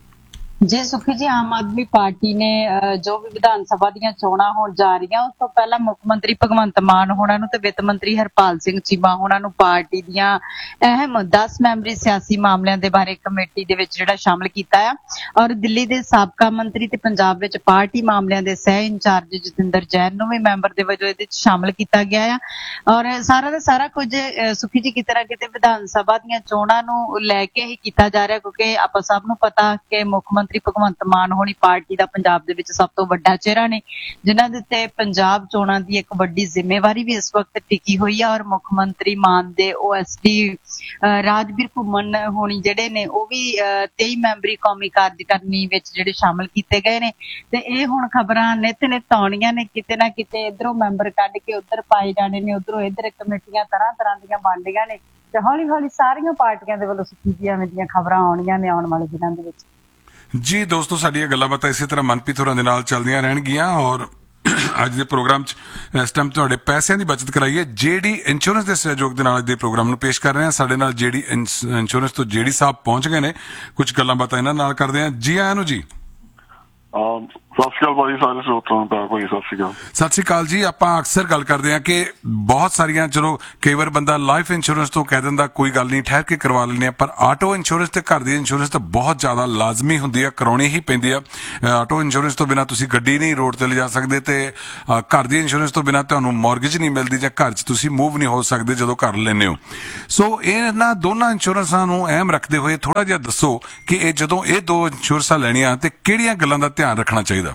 ਜੀ ਸੁਖੀ ਜੀ, ਆਮ ਆਦਮੀ ਪਾਰਟੀ ਨੇ ਜੋ ਵੀ ਵਿਧਾਨ ਸਭਾ ਦੀਆਂ ਚੋਣਾਂ ਹੋਣ ਜਾ ਰਹੀਆਂ ਉਸ ਤੋਂ ਪਹਿਲਾਂ ਮੁੱਖ ਮੰਤਰੀ ਭਗਵੰਤ ਮਾਨ ਹੋਣਾ ਨੂੰ ਤੇ ਵਿੱਤ ਮੰਤਰੀ ਹਰਪਾਲ ਸਿੰਘ ਚੀਮਾ ਹੋਣਾ ਨੂੰ ਪਾਰਟੀ ਦੀਆਂ ਅਹਿਮ ਦਸ ਮੈਂਬਰੀ ਸਿਆਸੀ ਮਾਮਲਿਆਂ ਦੇ ਬਾਰੇ ਕਮੇਟੀ ਦੇ ਵਿੱਚ ਜਿਹੜਾ ਸ਼ਾਮਲ ਕੀਤਾ ਆ। ਔਰ ਦਿੱਲੀ ਦੇ ਸਾਬਕਾ ਮੰਤਰੀ ਤੇ ਪੰਜਾਬ ਵਿੱਚ ਪਾਰਟੀ ਮਾਮਲਿਆਂ ਦੇ ਸਹਿ ਇੰਚਾਰਜ ਜਤਿੰਦਰ ਜੈਨ ਨੂੰ ਵੀ ਮੈਂਬਰ ਦੇ ਵਜੋਂ ਇਹਦੇ ਵਿੱਚ ਸ਼ਾਮਲ ਕੀਤਾ ਗਿਆ ਆ। ਔਰ ਸਾਰਾ ਦਾ ਸਾਰਾ ਕੁਝ ਸੁਖੀ ਜੀ ਕਿਤੇ ਨਾ ਕਿਤੇ ਵਿਧਾਨ ਸਭਾ ਦੀਆਂ ਚੋਣਾਂ ਨੂੰ ਲੈ ਕੇ ਹੀ ਕੀਤਾ ਜਾ ਰਿਹਾ, ਕਿਉਂਕਿ ਆਪਾਂ ਸਭ ਨੂੰ ਪਤਾ ਕਿ ਮੁੱਖ ਮੰਤਰੀ ਭਗਵੰਤ ਮਾਨ ਹੋਣੀ ਪਾਰਟੀ ਦਾ ਪੰਜਾਬ ਦੇ ਵਿੱਚ ਸਭ ਤੋਂ ਵੱਡਾ ਚਿਹਰਾ ਨੇ, ਜਿਨ੍ਹਾਂ ਦੇ ਉੱਤੇ ਪੰਜਾਬ ਚੋਣਾਂ ਦੀ ਇੱਕ ਵੱਡੀ ਜ਼ਿੰਮੇਵਾਰੀ ਵੀ ਇਸ ਵਕਤ ਟਿਕੀ ਹੋਈ ਆ। ਔਰ ਮੁੱਖ ਮੰਤਰੀ ਮਾਨ ਦੇ ਓ ਐਸ ਡੀ ਰਾਜਵੀਰ ਘੁੰਮਣ ਹੋਣੀ ਜਿਹੜੇ ਨੇ ਉਹ ਵੀ ਤੇਈ ਮੈਂਬਰੀ ਕੌਮੀ ਕਾਰਜਕਾਰਨੀ ਵਿੱਚ ਜਿਹੜੇ ਸ਼ਾਮਲ ਕੀਤੇ ਗਏ ਨੇ। ਤੇ ਇਹ ਹੁਣ ਖਬਰਾਂ ਨਿੱਤ ਨਿੱਤ ਆਉਣੀਆਂ ਨੇ, ਕਿਤੇ ਨਾ ਕਿਤੇ ਇੱਧਰੋਂ ਮੈਂਬਰ ਕੱਢ ਕੇ ਉੱਧਰ ਪਾਏ ਜਾਣੇ ਨੇ, ਉੱਧਰੋਂ ਇੱਧਰ ਕਮੇਟੀਆਂ ਤਰ੍ਹਾਂ ਤਰ੍ਹਾਂ ਦੀਆਂ ਬਣਦੀਆਂ ਨੇ ਤੇ ਹੌਲੀ ਹੌਲੀ ਸਾਰੀਆਂ ਪਾਰਟੀਆਂ ਦੇ ਵੱਲੋਂ ਸੁਖੀ ਐਵੇਂ ਦੀਆਂ ਖਬਰਾਂ ਆਉਣੀਆਂ ਨੇ ਆਉਣ ਵਾਲੇ ਦਿਨਾਂ ਦੇ ਵਿੱਚ। ਜੀ ਦੋਸਤੋ, ਸਾਡੀਆਂ ਗੱਲਾਂ ਬਾਤਾਂ ਇਸੇ ਤਰ੍ਹਾਂ ਮਨਪ੍ਰੀਤ ਹੋਰਾਂ ਦੇ ਨਾਲ ਚੱਲਦੀਆਂ ਰਹਿਣਗੀਆਂ ਔਰ ਅੱਜ ਦੇ ਪ੍ਰੋਗਰਾਮ 'ਚ ਇਸ ਟਾਈਮ ਤੁਹਾਡੇ ਪੈਸਿਆਂ ਦੀ ਬਚਤ ਕਰਾਈਏ ਜੇਡੀ ਇੰਸ਼ੋਰੈਂਸ ਦੇ ਸਹਿਯੋਗ ਦੇ ਨਾਲ ਅੱਜ ਦੇ ਪ੍ਰੋਗਰਾਮ ਨੂੰ ਪੇਸ਼ ਕਰ ਰਹੇ ਹਾਂ। ਸਾਡੇ ਨਾਲ ਜੇਡੀ ਇੰਸ਼ੋਰੈਂਸ ਤੋਂ ਜੇਡੀ ਸਾਹਿਬ ਪਹੁੰਚ ਗਏ ਨੇ, ਕੁਝ ਗੱਲਾਂ ਬਾਤਾਂ ਇਹਨਾਂ ਨਾਲ ਕਰਦੇ ਹਾਂ। ਜੀ ਆਇਆਂ ਨੂੰ ਜੀ। ਸਤਿ ਸ਼੍ਰੀ ਅਕਾਲ ਭਾਜੀ, ਸਾਰੇ ਸਰੋਤਿਆਂ ਨੂੰ ਪਿਆਰ ਭਾਜੀ ਸਤਿ ਸ਼੍ਰੀ ਅਕਾਲ। ਸਤਿ ਸ਼੍ਰੀ ਅਕਾਲ ਜੀ। ਆਪਾਂ ਅਕਸਰ ਗੱਲ ਕਰਦੇ ਹਾਂ ਕਿ ਬਹੁਤ ਸਾਰੀਆਂ, ਚਲੋ ਕਈ ਵਾਰ ਬੰਦਾ ਲਾਈਫ ਇੰਸ਼ੋਰੈਂਸ ਤੋਂ ਕਹਿ ਦਿੰਦਾ ਕੋਈ ਗੱਲ ਨਹੀਂ ਠਹਿਰ ਕੇ ਕਰਵਾ ਲੈਂਦੇ ਆ, ਪਰ ਆਟੋ ਇੰਸ਼ੋਰੈਂਸ ਤੇ ਘਰ ਦੀ ਇੰਸ਼ੋਰੈਂਸ ਤਾਂ ਬਹੁਤ ਜ਼ਿਆਦਾ ਲਾਜ਼ਮੀ ਹੁੰਦੀ ਆ, ਕਰਾਉਣੀ ਹੀ ਪੈਂਦੀ ਆ। ਆਟੋ ਇੰਸ਼ੋਰੈਂਸ ਤੋਂ ਬਿਨਾਂ ਤੁਸੀਂ ਗੱਡੀ ਨਹੀਂ ਰੋਡ ਤੇ ਲਿਜਾ ਸਕਦੇ, ਤੇ ਘਰ ਦੀ ਇੰਸ਼ੋਰੈਂਸ ਤੋਂ ਬਿਨਾਂ ਤੁਹਾਨੂੰ ਮੌਰਗੇਜ ਨਹੀਂ ਮਿਲਦੀ ਜਾਂ ਘਰ 'ਚ ਤੁਸੀਂ ਮੂਵ ਨਹੀਂ ਹੋ ਸਕਦੇ ਜਦੋਂ ਘਰ ਲੈਂਦੇ ਹੋ। ਸੋ ਇਹਨਾਂ ਦੋਨਾਂ ਇੰਸ਼ੋਰੈਂਸਾਂ ਨੂੰ ਅਹਿਮ ਰੱਖਦੇ ਹੋਏ ਥੋੜਾ ਜਿਹਾ ਦੱਸੋ ਕਿ ਇਹ ਜਦੋਂ ਇਹ ਦੋ ਇੰਸ਼ੋਰੈਂਸਾਂ ਲੈਣੀਆਂ ਤੇ ਕਿਹੜੀਆਂ ਗੱਲਾਂ ਦਾ ਧਿਆਨ ਰੱਖਣਾ ਚਾਹੀਦਾ?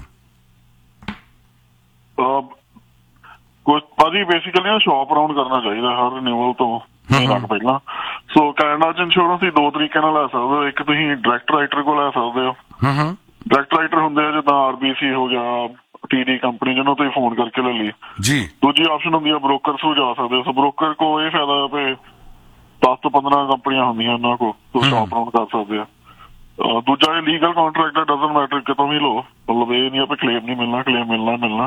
ਕੁਝ ਭਾਜੀ ਬੇਸਿਕਲੀ ਨਾ ਸ਼ਾਪ ਰਾਉਂਡ ਕਰਨਾ ਚਾਹੀਦਾ ਹਰ ਰਿਨਿਊਅਲ ਤੋਂ ਲੱਗ ਪਹਿਲਾਂ। ਸੋ ਕੈਨੇਡਾ 'ਚ ਇੰਸ਼ੋਰੈਂਸ ਦੀ ਦੋ ਤਰੀਕੇ ਨਾਲ ਲੈ ਸਕਦੇ ਹੋ। ਇੱਕ ਤੁਸੀਂ ਡਾਇਰੈਕਟ ਰਾਈਟਰ ਕੋਲ ਲੈ ਸਕਦੇ ਹੋ। ਡਾਇਰੈਕਟ ਰਾਈਟਰ ਹੁੰਦੇ ਆ ਜਿੱਦਾਂ ਆਰਬੀਸੀ ਹੋ ਗਿਆ, ਟੀਡੀ ਕੰਪਨੀ, ਜਿਹਨੂੰ ਤੁਸੀਂ ਫੋਨ ਕਰਕੇ ਲੈ ਲਈ ਜੀ। ਦੂਜੀ ਆਪਸ਼ਨ ਹੁੰਦੀ ਆ ਬ੍ਰੋਕਰ ਥਰੂ ਜਾ ਸਕਦੇ ਹੋ। ਸੋ ਬ੍ਰੋਕਰ ਕੋ ਇਹ ਫਾਇਦਾ ਵੀ ਦਸ ਤੋਂ ਪੰਦਰਾਂ ਕੰਪਨੀਆਂ ਹੁੰਦੀਆਂ ਉਹਨਾਂ ਕੋਲ, ਸੋ ਸ਼ਾਪ ਰਾਉਂਡ ਕਰ ਸਕਦੇ ਆ। ਦੂਜਾ ਇਹ legal contract the doesn't matter ਕਿਤੋਂ ਵੀ ਲਓ, ਮਤਲਬ ਇਹ ਨਹੀਂ ਆਪਾਂ ਕਲੇਮ ਨਹੀਂ ਮਿਲਣਾ, ਕਲੇਮ ਮਿਲਣਾ ਮਿਲਣਾ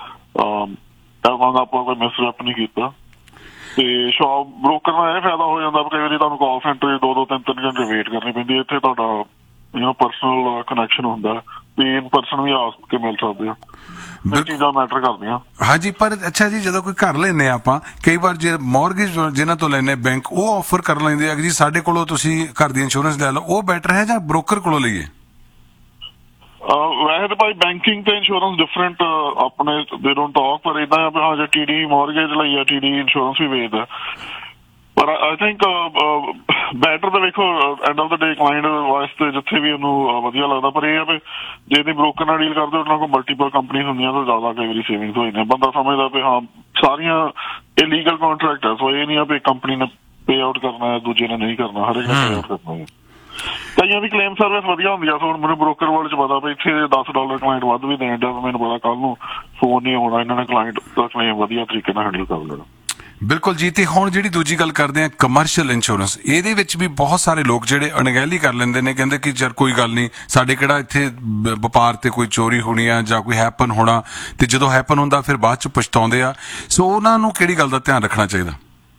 ਆਪਾਂ ਕੋਈ ਮਿਸਰੈਪ ਨਹੀਂ ਕੀਤਾ। ਤੇ ਸ਼ਾਪ ਬ੍ਰੋਕਰ ਦਾ ਇਹ ਫਾਇਦਾ ਹੋ ਜਾਂਦਾ, ਕਈ ਵਾਰੀ ਤੁਹਾਨੂੰ ਕਾਲ ਸੈਂਟਰ ਦੋ ਦੋ ਤਿੰਨ ਤਿੰਨ ਘੰਟੇ ਵੇਟ ਕਰਨੀ ਪੈਂਦੀ ਹੈ। ਇੱਥੇ ਤੁਹਾਡਾ ਯੂ ਪਰਸਨਲ ਕਨੈਕਸ਼ਨ ਹੁੰਦਾ ਤੇ ਇਨ ਪਰਸਨ ਵੀ ਆ ਕੇ ਮਿਲ ਸਕਦੇ ਹੋ। ਇਹ ਚੀਜ਼ਾਂ ਮੈਟਰ ਕਰਦੀਆਂ। ਹਾਂਜੀ, ਪਰ ਅੱਛਾ ਜੀ, ਜਦੋਂ ਕੋਈ ਘਰ ਲੈਂਦੇ ਆ ਆਪਾਂ, ਕਈ ਵਾਰ ਜੇ ਮੌਰਗੇਜ ਜਿਹਨਾਂ ਤੋਂ ਲੈਂਦੇ ਬੈਂਕ, ਉਹ ਆਫਰ ਕਰ ਲੈਂਦੇ ਆ ਕਿ ਜੀ ਸਾਡੇ ਕੋਲੋਂ ਤੁਸੀਂ ਘਰ ਦੀ ਇੰਸ਼ੋਰੈਂਸ ਲੈ ਲਓ, ਉਹ ਬੈਟਰ ਹੈ ਜਾਂ ਬ੍ਰੋਕਰ ਕੋਲੋਂ ਲਈਏ? ਵੈਸੇ ਤਾਂ ਭਾਈ ਬੈਂਕਿੰਗ ਤੇ ਇੰਸ਼ੋਰੈਂਸ ਡਿਫਰੈਂਟ ਆਪਣੇ ਦੇ ਡੋਂਟ ਟਾਕ, ਪਰ ਇਦਾਂ ਆ ਹਾਂ ਜੇ ਟੀਡੀ ਮੌਰਗੇਜ ਲਈ ਆ, ਟੀਡੀ ਇੰਸ਼ੋਰੈਂਸ ਵੀ ਵੇਚਦਾ। ਪਰ ਆਈ ਥਿੰਕ ਬੈਟਰ ਤਾਂ ਵੇਖੋ end of the day client ਵਾਸਤੇ ਜਿੱਥੇ ਵੀ ਉਹਨੂੰ ਵਧੀਆ ਲੱਗਦਾ। ਪਰ ਇਹ ਆ ਵੀ ਜੇ ਤੁਸੀਂ ਬ੍ਰੋਕਰ ਨਾਲ ਡੀਲ ਕਰਦੇ ਉਹਨਾਂ ਕੋਲ ਮਲਟੀਪਲ ਕੰਪਨੀਆਂ ਹੁੰਦੀਆਂ ਤਾਂ ਜ਼ਿਆਦਾ ਕਈ ਵਾਰੀ ਸੇਵਿੰਗਸ ਹੋ ਜਾਂਦੀਆਂ। ਬੰਦਾ ਸਮਝਦਾ ਵੀ ਹਾਂ ਸਾਰੀਆਂ ਇਹ ਲੀਗਲ ਕੰਟਰੈਕਟ ਹੈ, ਸੋ ਇਹ ਨਹੀਂ ਆ ਵੀ ਕੰਪਨੀ ਨੇ ਪੇ ਆਊਟ ਕਰਨਾ, ਦੂਜੇ ਨੇ ਨਹੀਂ ਕਰਨਾ, ਹਰੇਕ ਨੇ ਪੇ ਆਊਟ ਕਰਨਾ ਹੈ। ਕਈਆਂ ਦੀ ਕਲੇਮ ਸਰਵਿਸ ਵਧੀਆ ਹੁੰਦੀ ਆ। ਸੋ ਹੁਣ ਮੈਨੂੰ ਬ੍ਰੋਕਰ ਵਰਲਡ 'ਚ ਪਤਾ ਵੀ ਇੱਥੇ ਦਸ ਡਾਲਰ ਕਲਾਇੰਟ ਵੱਧ ਵੀ ਦੇਣ ਡਿਆ, ਮੈਨੂੰ ਪਤਾ ਕੱਲ ਨੂੰ ਫੋਨ ਨਹੀਂ ਆਉਣਾ, ਇਹਨਾਂ ਨੇ ਕਲਾਇੰਟ ਦਾ ਕਲੇਮ ਵਧੀਆ ਤਰੀਕੇ ਨਾਲ ਹੈਂਡਲ ਕਰ ਲੈਣਾ। ਬਿਲਕੁਲ ਜੀ। ਤੇ ਹੁਣ ਜਿਹੜੀ ਦੂਜੀ ਗੱਲ ਕਰਦੇ ਆ ਕਮਰਸ਼ੀਅਲ ਇੰਸ਼ੋਰੈਂਸ, ਇਹਦੇ ਵਿੱਚ ਵੀ ਬਹੁਤ ਸਾਰੇ ਲੋਕ ਜਿਹੜੇ ਅਣਗਹਿਲੀ ਕਰ ਲੈਂਦੇ ਨੇ, ਕਹਿੰਦੇ ਕਿ ਯਾਰ ਕੋਈ ਗੱਲ ਨਹੀਂ, ਸਾਡੇ ਕਿਹੜਾ ਇੱਥੇ ਵਪਾਰ ਤੇ ਕੋਈ ਚੋਰੀ ਹੋਣੀ ਆ ਜਾਂ ਕੋਈ ਹੈਪਨ ਹੋਣਾ, ਤੇ ਜਦੋਂ ਹੈਪਨ ਹੁੰਦਾ ਫਿਰ ਬਾਅਦ 'ਚ ਪਛਤਾਉਂਦੇ ਆ। ਸੋ ਉਹਨਾਂ ਨੂੰ ਕਿਹੜੀ ਗੱਲ ਦਾ ਧਿਆਨ ਰੱਖਣਾ ਚਾਹੀਦਾ?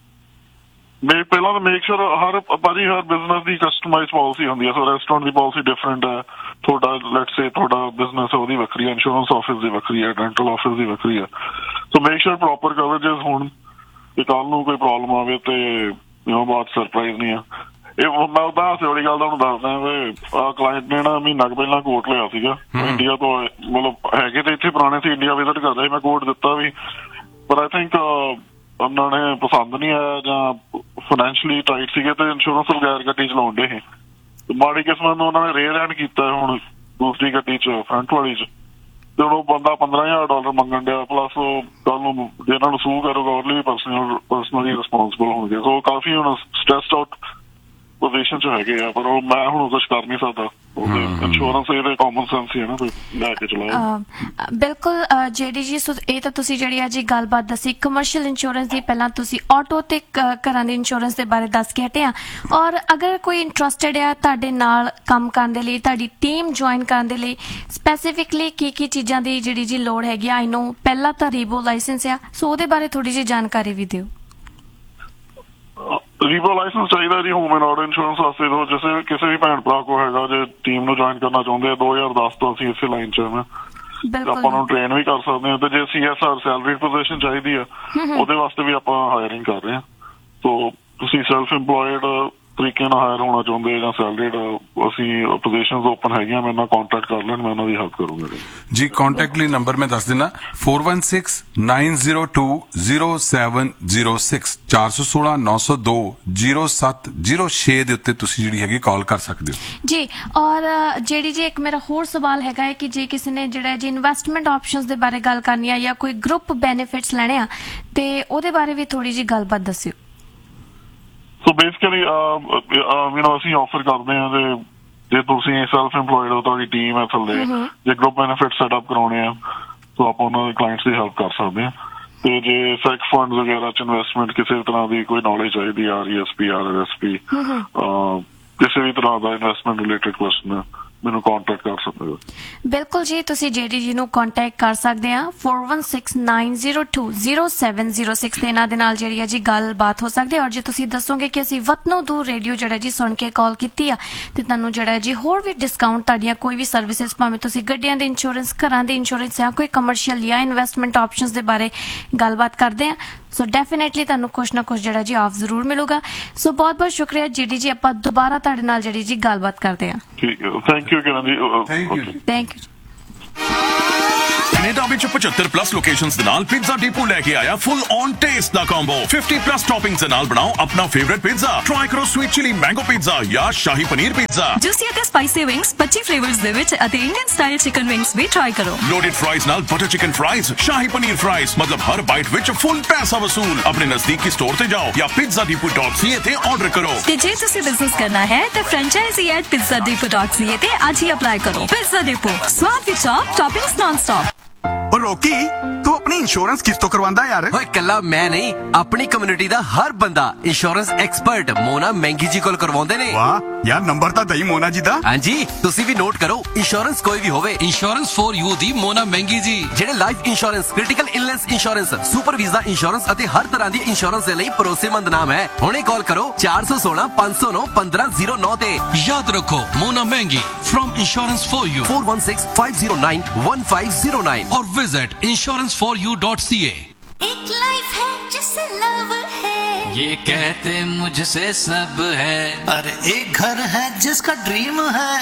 ਮੈਂ ਪਹਿਲਾਂ ਤਾਂ ਮੇਕ ਸ਼ੋਰ ਹਰ ਭਾਜੀ ਹਰ ਬਿਜ਼ਨਸ ਦੀ ਕਸਟਮਾਈਜ਼ ਪਾਲਿਸੀ ਹੁੰਦੀ ਹੈ। ਸੋ ਰੈਸਟੋਰੈਂਟ ਦੀ ਪਾਲਿਸੀ ਡਿਫਰੈਂਟ ਹੈ, ਤੁਹਾਡਾ ਲੈਟਸ ਸੇ ਤੁਹਾਡਾ ਬਿਜ਼ਨਸ ਹੈ ਉਹਦੀ ਵੱਖਰੀ ਹੈ, ਇੰਸ਼ੋਰੈਂਸ ਆਫਿਸ ਦੀ ਵੱਖਰੀ ਹੈ, ਡੈਂਟਲ ਆਫਿਸ ਦੀ ਵੱਖਰੀ ਹੈ। ਸੋ ਮੇਕ ਸ਼ੋਰ ਪ੍ਰੋਪਰ ਕਵਰੇਜਸ ਹੋਣ ਤੇ ਕੱਲ ਨੂੰ ਕੋਈ ਪ੍ਰੋਬਲਮ ਆਵੇ ਤੇ ਉਹ ਬਹੁਤ ਸਰਪ੍ਰਾਈਜ਼ ਨਹੀਂ ਆ। ਇਹ ਮੈਂ ਉਦਾਂ ਹਾਸੇ ਵਾਲੀ ਗੱਲ ਤੁਹਾਨੂੰ ਦੱਸਦਾ ਵੀ ਕਲਾਇੰਟ ਨੇ ਨਾ ਮਹੀਨਾ ਕੁ ਪਹਿਲਾਂ ਕੋਟ ਲਿਆ ਸੀਗਾ ਇੰਡੀਆ ਤੋਂ, ਮਤਲਬ ਹੈਗੇ ਤੇ ਇੱਥੇ ਪੁਰਾਣੇ ਸੀ, ਇੰਡੀਆ ਵਿਜ਼ਿਟ ਕਰਦੇ ਸੀ, ਮੈਂ ਕੋਟ ਦਿੱਤਾ ਵੀ, ਪਰ ਆਈ ਥਿੰਕ ਉਹਨਾਂ ਨੇ ਪਸੰਦ ਨਹੀਂ ਆਇਆ ਜਾਂ ਫਾਈਨੈਂਸ਼ਲੀ ਟਾਈਟ ਸੀਗੇ ਤੇ ਇੰਸ਼ੋਰੈਂਸ ਬਗੈਰ ਗੱਡੀ ਚਲਾਉਣ ਡੇ ਸੀ। ਮਾੜੀ ਕਿਸਮਤ ਨੂੰ ਉਹਨਾਂ ਨੇ ਰੇਅਰ ਐਂਡ ਕੀਤਾ ਹੁਣ ਦੂਸਰੀ ਗੱਡੀ 'ਚ, ਫਰੰਟ ਵਾਲੀ 'ਚ, ਤੇ ਹੁਣ ਉਹ ਬੰਦਾ ਪੰਦਰਾਂ ਹਜ਼ਾਰ ਡਾਲਰ ਮੰਗਣ ਡਿਆ, ਪਲੱਸ ਉਹ ਕੱਲ ਨੂੰ ਜੇ ਇਹਨਾਂ ਨੂੰ ਸੂ ਕਰੂਗਾ ਉਹਦੇ ਲਈ ਪਰਸਨਲ ਪਰਸਨਲੀ ਰਿਸਪੋਂਸਿਬਲ ਹੋਣਗੇ। ਸੋ ਕਾਫੀ ਹੁਣ ਸਟ੍ਰੈਸਡ ਆਊਟ ਪੋਜੀਸ਼ਨ 'ਚ ਹੈਗੇ ਆ, ਪਰ ਉਹ ਮੈਂ ਹੁਣ ਕੁਛ ਕਰ ਨਹੀਂ ਸਕਦਾ। ਇੰਸ਼ੋਰੈਂਸ ਇਹਦੇ ਕਾਮਨ ਸੈਂਸ ਹੀ ਹੈ ਨਾ, ਲੈ ਕੇ ਚਲਾਓ। ਬਿਲਕੁਲ ਜਿਹੜੀ ਜੀ, ਇਹ ਤਾਂ ਤੁਸੀਂ ਜਿਹੜੀ ਅੱਜ ਗੱਲਬਾਤ ਦੱਸੀ ਕਮਰਸ਼ੀਅਲ ਇੰਸ਼ੋਰੈਂਸ ਦੀ, ਪਹਿਲਾਂ ਤੁਸੀਂ ਆਟੋ ਤੇ ਘਰਾਂ ਦੀ ਇੰਸ਼ੋਰੈਂਸ ਦੇ ਬਾਰੇ ਦੱਸ ਕੇ ਹਟੇ ਆ। ਔਰ ਅਗਰ ਕੋਈ ਇੰਟਰਸਟਿਡ ਆ ਤੁਹਾਡੇ ਨਾਲ ਕੰਮ ਕਰਨ ਦੇ ਲਈ, ਤੁਹਾਡੀ ਟੀਮ ਜੁਆਇਨ ਕਰਨ ਦੇ ਲਈ, ਸਪੈਸੀਫਿਕਲੀ ਕੀ ਕੀ ਚੀਜ਼ਾਂ ਦੀ ਜਿਹੜੀ ਜੀ ਲੋੜ ਹੈਗੀ? ਆਈ ਨੋ ਪਹਿਲਾਂ ਤਾਂ ਰੀਬੋ ਲਾਇਸੈਂਸ ਆ, ਸੋ ਉਹਦੇ ਬਾਰੇ ਥੋੜੀ ਜਿਹੀ ਜਾਣਕਾਰੀ ਵੀ ਦਿਓ। ਰੀਬੋ ਲਾਇਸੈਂਸ ਚਾਹੀਦਾ ਜੀ ਹੋਮ ਐਂਡ ਆਟੋ ਇੰਸ਼ੋਰੈਂਸ ਵਾਸਤੇ। ਤੋਂ ਜਿਸੇ ਕਿਸੇ ਵੀ ਭੈਣ ਭਰਾ ਕੋ ਹੈਗਾ, ਜੇ ਟੀਮ ਨੂੰ ਜੁਆਇਨ ਕਰਨਾ ਚਾਹੁੰਦੇ ਆ, ਦੋ ਹਜ਼ਾਰ ਦਸ ਤੋਂ ਅਸੀਂ ਇਸੇ ਲਾਈਨ 'ਚ ਹਾਂ, ਆਪਾਂ ਨੂੰ ਟ੍ਰੇਨ ਵੀ ਕਰ ਸਕਦੇ ਹਾਂ। ਤੇ ਜੇ ਸੀ ਐਸ ਆਰ ਸੈਲਰੀਡ ਪੋਜੀਸ਼ਨ ਚਾਹੀਦੀ ਆ, ਉਹਦੇ ਵਾਸਤੇ ਵੀ ਆਪਾਂ ਹਾਇਰਿੰਗ ਕਰ ਰਹੇ ਹਾਂ। ਸੋ ਤੁਸੀਂ ਸੈਲਫ ਇੰਪਲੋਇਡ ਤਰੀਕੇ ਨਾਲ ਹਾਇਰ ਹੋਣਾ ਚਾਹੁੰਦੇ ਜਾਂ ਸੈਲਰੀਡ, ਅਸੀਂ ਪੋਜੀਸ਼ਨਸ ਓਪਨ ਹੈਗੀਆਂ, ਮੇਰੇ ਨਾਲ ਕੰਟੈਕਟ ਕਰ ਲੈਣ, ਮੈਂ ਉਹਨਾਂ ਦੀ ਹੈਲਪ ਕਰੂੰਗਾ ਜੀ। ਕੰਟੈਕਟ ਲਈ ਨੰਬਰ ਮੈਂ ਦੱਸ ਦਿੰਦਾ, four one six nine zero two zero seven zero six ਚਾਰ ਸੌ ਸੋਲਾਂ ਨੌ ਸੌ ਦੋ ਜ਼ੀਰੋ ਸੱਤ ਜ਼ੀਰੋ ਛੇ ਦੇ ਉੱਤੇ ਤੁਸੀਂ ਜਿਹੜੀ ਹੈਗੀ ਕਾਲ ਕਰ ਸਕਦੇ ਹੋ ਜੀ। ਔਰ ਜਿਹੜੀ ਜੀ ਇੱਕ ਮੇਰਾ ਹੋਰ ਸਵਾਲ ਹੈਗਾ ਹੈ ਕਿ ਜੇ ਕਿਸੇ ਨੇ ਜਿਹੜਾ ਜੀ ਇਨਵੈਸਟਮੈਂਟ ਆਪਸ਼ਨਸ ਦੇ ਬਾਰੇ ਗੱਲ ਕਰਨੀ ਆ ਜਾਂ ਕੋਈ ਗਰੁੱਪ ਬੈਨੀਫਿਟਸ ਲੈਣੇ ਆ, ਤੇ ਉਹਦੇ ਬਾਰੇ ਵੀ ਥੋੜੀ ਜਿਹੀ ਗੱਲਬਾਤ ਦੱਸਿਓ। ਸੋ ਬੇਸਿਕਲੀ ਯੂ ਨੋ ਅਸੀਂ ਆਫਰ ਕਰਦੇ ਹਾਂ ਤੇ ਜੇ ਤੁਸੀਂ ਸੈਲਫ ਇੰਪਲੋਇਡ ਹੋ, ਤੁਹਾਡੀ ਟੀਮ ਹੈ ਥੱਲੇ, ਜੇ ਗਰੁੱਪ ਬੈਨੀਫਿਟ ਸੈਟਅਪ ਕਰਾਉਣੇ ਆ, ਸੋ ਆਪਾਂ ਉਹਨਾਂ ਦੇ ਕਲਾਇੰਟਸ ਦੀ ਹੈਲਪ ਕਰ ਸਕਦੇ ਹਾਂ। ਤੇ ਜੇ ਸੈਕ ਫੰਡ ਵਗੈਰਾ 'ਚ ਇਨਵੈਸਟਮੈਂਟ ਕਿਸੇ ਤਰ੍ਹਾਂ ਦੀ ਕੋਈ ਨੌਲੇਜ ਚਾਹੀਦੀ, R E S P, R R S P, ਕਿਸੇ ਵੀ ਤਰ੍ਹਾਂ ਦਾ ਇਨਵੈਸਟਮੈਂਟ ਰਿਲੇਟਡ ਕੁਐਸਚਨ ਮੈਨੂੰ ਕੰਟੈਕਟ ਕਰ ਸਕਦੇ ਹੋ। ਬਿਲਕੁਲ ਜੀ, ਤੁਸੀਂ ਜੇਡੀ ਜੀ ਨੂੰ ਕੰਟੈਕਟ ਕਰ ਸਕਦੇ ਆ four one six nine zero two zero seven zero six ਤੇ ਇਹਨਾਂ ਦੇ ਨਾਲ ਜਿਹੜੀ ਹੈ ਜੀ ਗੱਲਬਾਤ ਹੋ ਸਕਦੀ ਹੈ। ਔਰ ਜੇ ਤੁਸੀਂ ਦੱਸੋਗੇ ਕਿ ਅਸੀਂ ਵਤਨੋਂ ਦੂਰ ਰੇਡੀਓ ਜਿਹੜਾ ਜੀ ਸੁਣ ਕੇ ਕਾਲ ਕੀਤੀ ਆ ਤੇ ਤੁਹਾਨੂੰ ਜਿਹੜਾ ਜੀ ਹੋਰ ਵੀ ਡਿਸਕਾਊਂਟ ਤੁਹਾਡੀਆਂ ਕੋਈ ਵੀ ਸਰਵਿਸਿਜ਼, ਭਾਵੇਂ ਤੁਸੀਂ ਗੱਡੀਆਂ ਦੇ ਇੰਸ਼ੋਰੈਂਸ, ਘਰਾਂ ਦੇ ਇੰਸ਼ੋਰੈਂਸ ਜਾਂ ਕੋਈ ਕਮਰਸ਼ੀਅਲ ਜਾਂ ਇਨਵੈਸਟਮੈਂਟ ਆਪਸ਼ਨਸ ਦੇ ਬਾਰੇ ਗੱਲਬਾਤ ਕਰਦੇ ਆ, ਸੋ ਡੈਫੀਨੇਟਲੀ ਤੁਹਾਨੂੰ ਕੁਛ ਨਾ ਕੁਛ ਜਿਹੜਾ ਜੀ ਆਫ ਜ਼ਰੂਰ ਮਿਲੂਗਾ। ਸੋ ਬਹੁਤ ਬਹੁਤ ਸ਼ੁਕਰੀਆ ਜੀਡੀ ਜੀ, ਆਪਾਂ ਦੁਬਾਰਾ ਤੁਹਾਡੇ ਨਾਲ ਜਿਹੜੀ ਜੀ ਗੱਲਬਾਤ ਕਰਦੇ ਆ। ਠੀਕ ਹੈ, ਥੈਂਕ ਯੂ ਕਿਰਨ ਜੀ। Thank you. Thank you. Canada ਵਿੱਚ ਪਚੱਤਰ ਪਲੱਸ ਲੋਕੇਸ਼ਨਸ ਦੇ ਨਾਲ ਪੀਜ਼ਾ ਡੀਪੂ ਲੈ ਕੇ ਆਇਆ full on taste the combo. fifty plus ਟੌਪਿੰਗਸ ਦੇ ਨਾਲ ਬਣਾਓ ਆਪਣਾ ਫੇਵਰਿਟ ਪੀਜ਼ਾ। ਟਰਾਈ ਕਰੋ ਸਵੀਟ ਚਿਲੀ ਮੈਂਗੋ ਪੀਜ਼ਾ ਜਾਂ ਸ਼ਾਹੀ ਪਨੀਰ ਪੀਜ਼ਾ। ਜੂਸੀ ਅਤੇ ਸਪਾਈਸੀ ਵਿੰਗਸ ਪੱਚੀ ਫਲੇਵਰਸ ਦੇ ਵਿੱਚ ਅਤੇ ਇੰਡੀਅਨ ਸਟਾਈਲ ਚਿਕਨ ਵਿੰਗਸ ਵੀ ਟਰਾਈ ਕਰੋ। ਲੋਡਡ ਫਰਾਈਜ਼ ਨਾਲ butter chicken fries, shahi paneer fries, ਮਤਲਬ ਹਰ ਬਾਈਟ ਵਿੱਚ ਫੁੱਲ ਪੈਸਾ ਵਸੂਲ। ਆਪਣੇ ਨਜ਼ਦੀਕੀ ਸਟੋਰ ਤੇ ਜਾਓ ਜਾਂ pizza depot dot c a ਤੇ ਆਰਡਰ ਕਰੋ। ਤੇ ਜੇ ਤੁਸੀਂ ਬਿਜ਼ਨਸ ਕਰਨਾ ਹੈ ਤਾਂ franchisee at pizza depot dot c a ਤੇ ਅੱਜ ਹੀ ਅਪਲਾਈ ਕਰੋ। Pizza Depot, ਸਵਾਦ ਵਿੱਚ ਟੌਪ, ਟੌਪਿੰਗਸ ਨਾਨ ਸਟਾਪ। ਉਹ ਰੋਕੀ, ਤੂੰ ਆਪਣੀ ਇੰਸ਼ੋਰੈਂਸ ਕਿਸ ਤੋਂ ਕਰਵਾਉਂਦਾ ਯਾਰ? ਓਏ ਕੱਲਾ ਮੈਂ ਨਹੀਂ, ਆਪਣੀ ਕਮਿਊਨਿਟੀ ਦਾ ਹਰ ਬੰਦਾ ਇੰਸ਼ੋਰੈਂਸ ਐਕਸਪਰਟ ਮੋਨਾ ਮਹਿੰਗੀ ਜੀ ਕੋਲ ਕਰਵਾਉਂਦੇ ਨੇ। ਵਾਹ ਯਾਰ, ਨੰਬਰ ਤਾਂ ਦਈ ਮੋਨਾ ਜੀ ਦਾ। ਹਾਂਜੀ, ਤੁਸੀਂ ਵੀ ਨੋਟ ਕਰੋ, ਇੰਸ਼ੋਰੈਂਸ ਕੋਈ ਵੀ ਹੋਵੇ, ਇੰਸ਼ੋਰੈਂਸ ਫॉर ਯੂ ਦੀ ਮੋਨਾ ਮਹਿੰਗੀ ਜੀ। ਜਿਹੜੇ life insurance, critical illness insurance, super visa insurance ਅਤੇ ਹਰ ਤਰ੍ਹਾਂ ਦੀ ਇੰਸ਼ੋਰੈਂਸ ਦੇ ਲਈ ਭਰੋਸੇਮੰਦ ਨਾਮ ਹੈ। ਹੁਣੇ ਕਾਲ ਕਰੋ four one six five zero nine one five zero nine ਤੇ। ਯਾਦ ਰੱਖੋ, ਮੋਨਾ ਮਹਿੰਗੀ firm insurance for you four one six five zero nine one five zero nine और visit insurance for U dot C ए। एक लाइफ है जिसे लव है, ये कहते मुझसे सब है, अरे एक घर है जिसका ड्रीम है।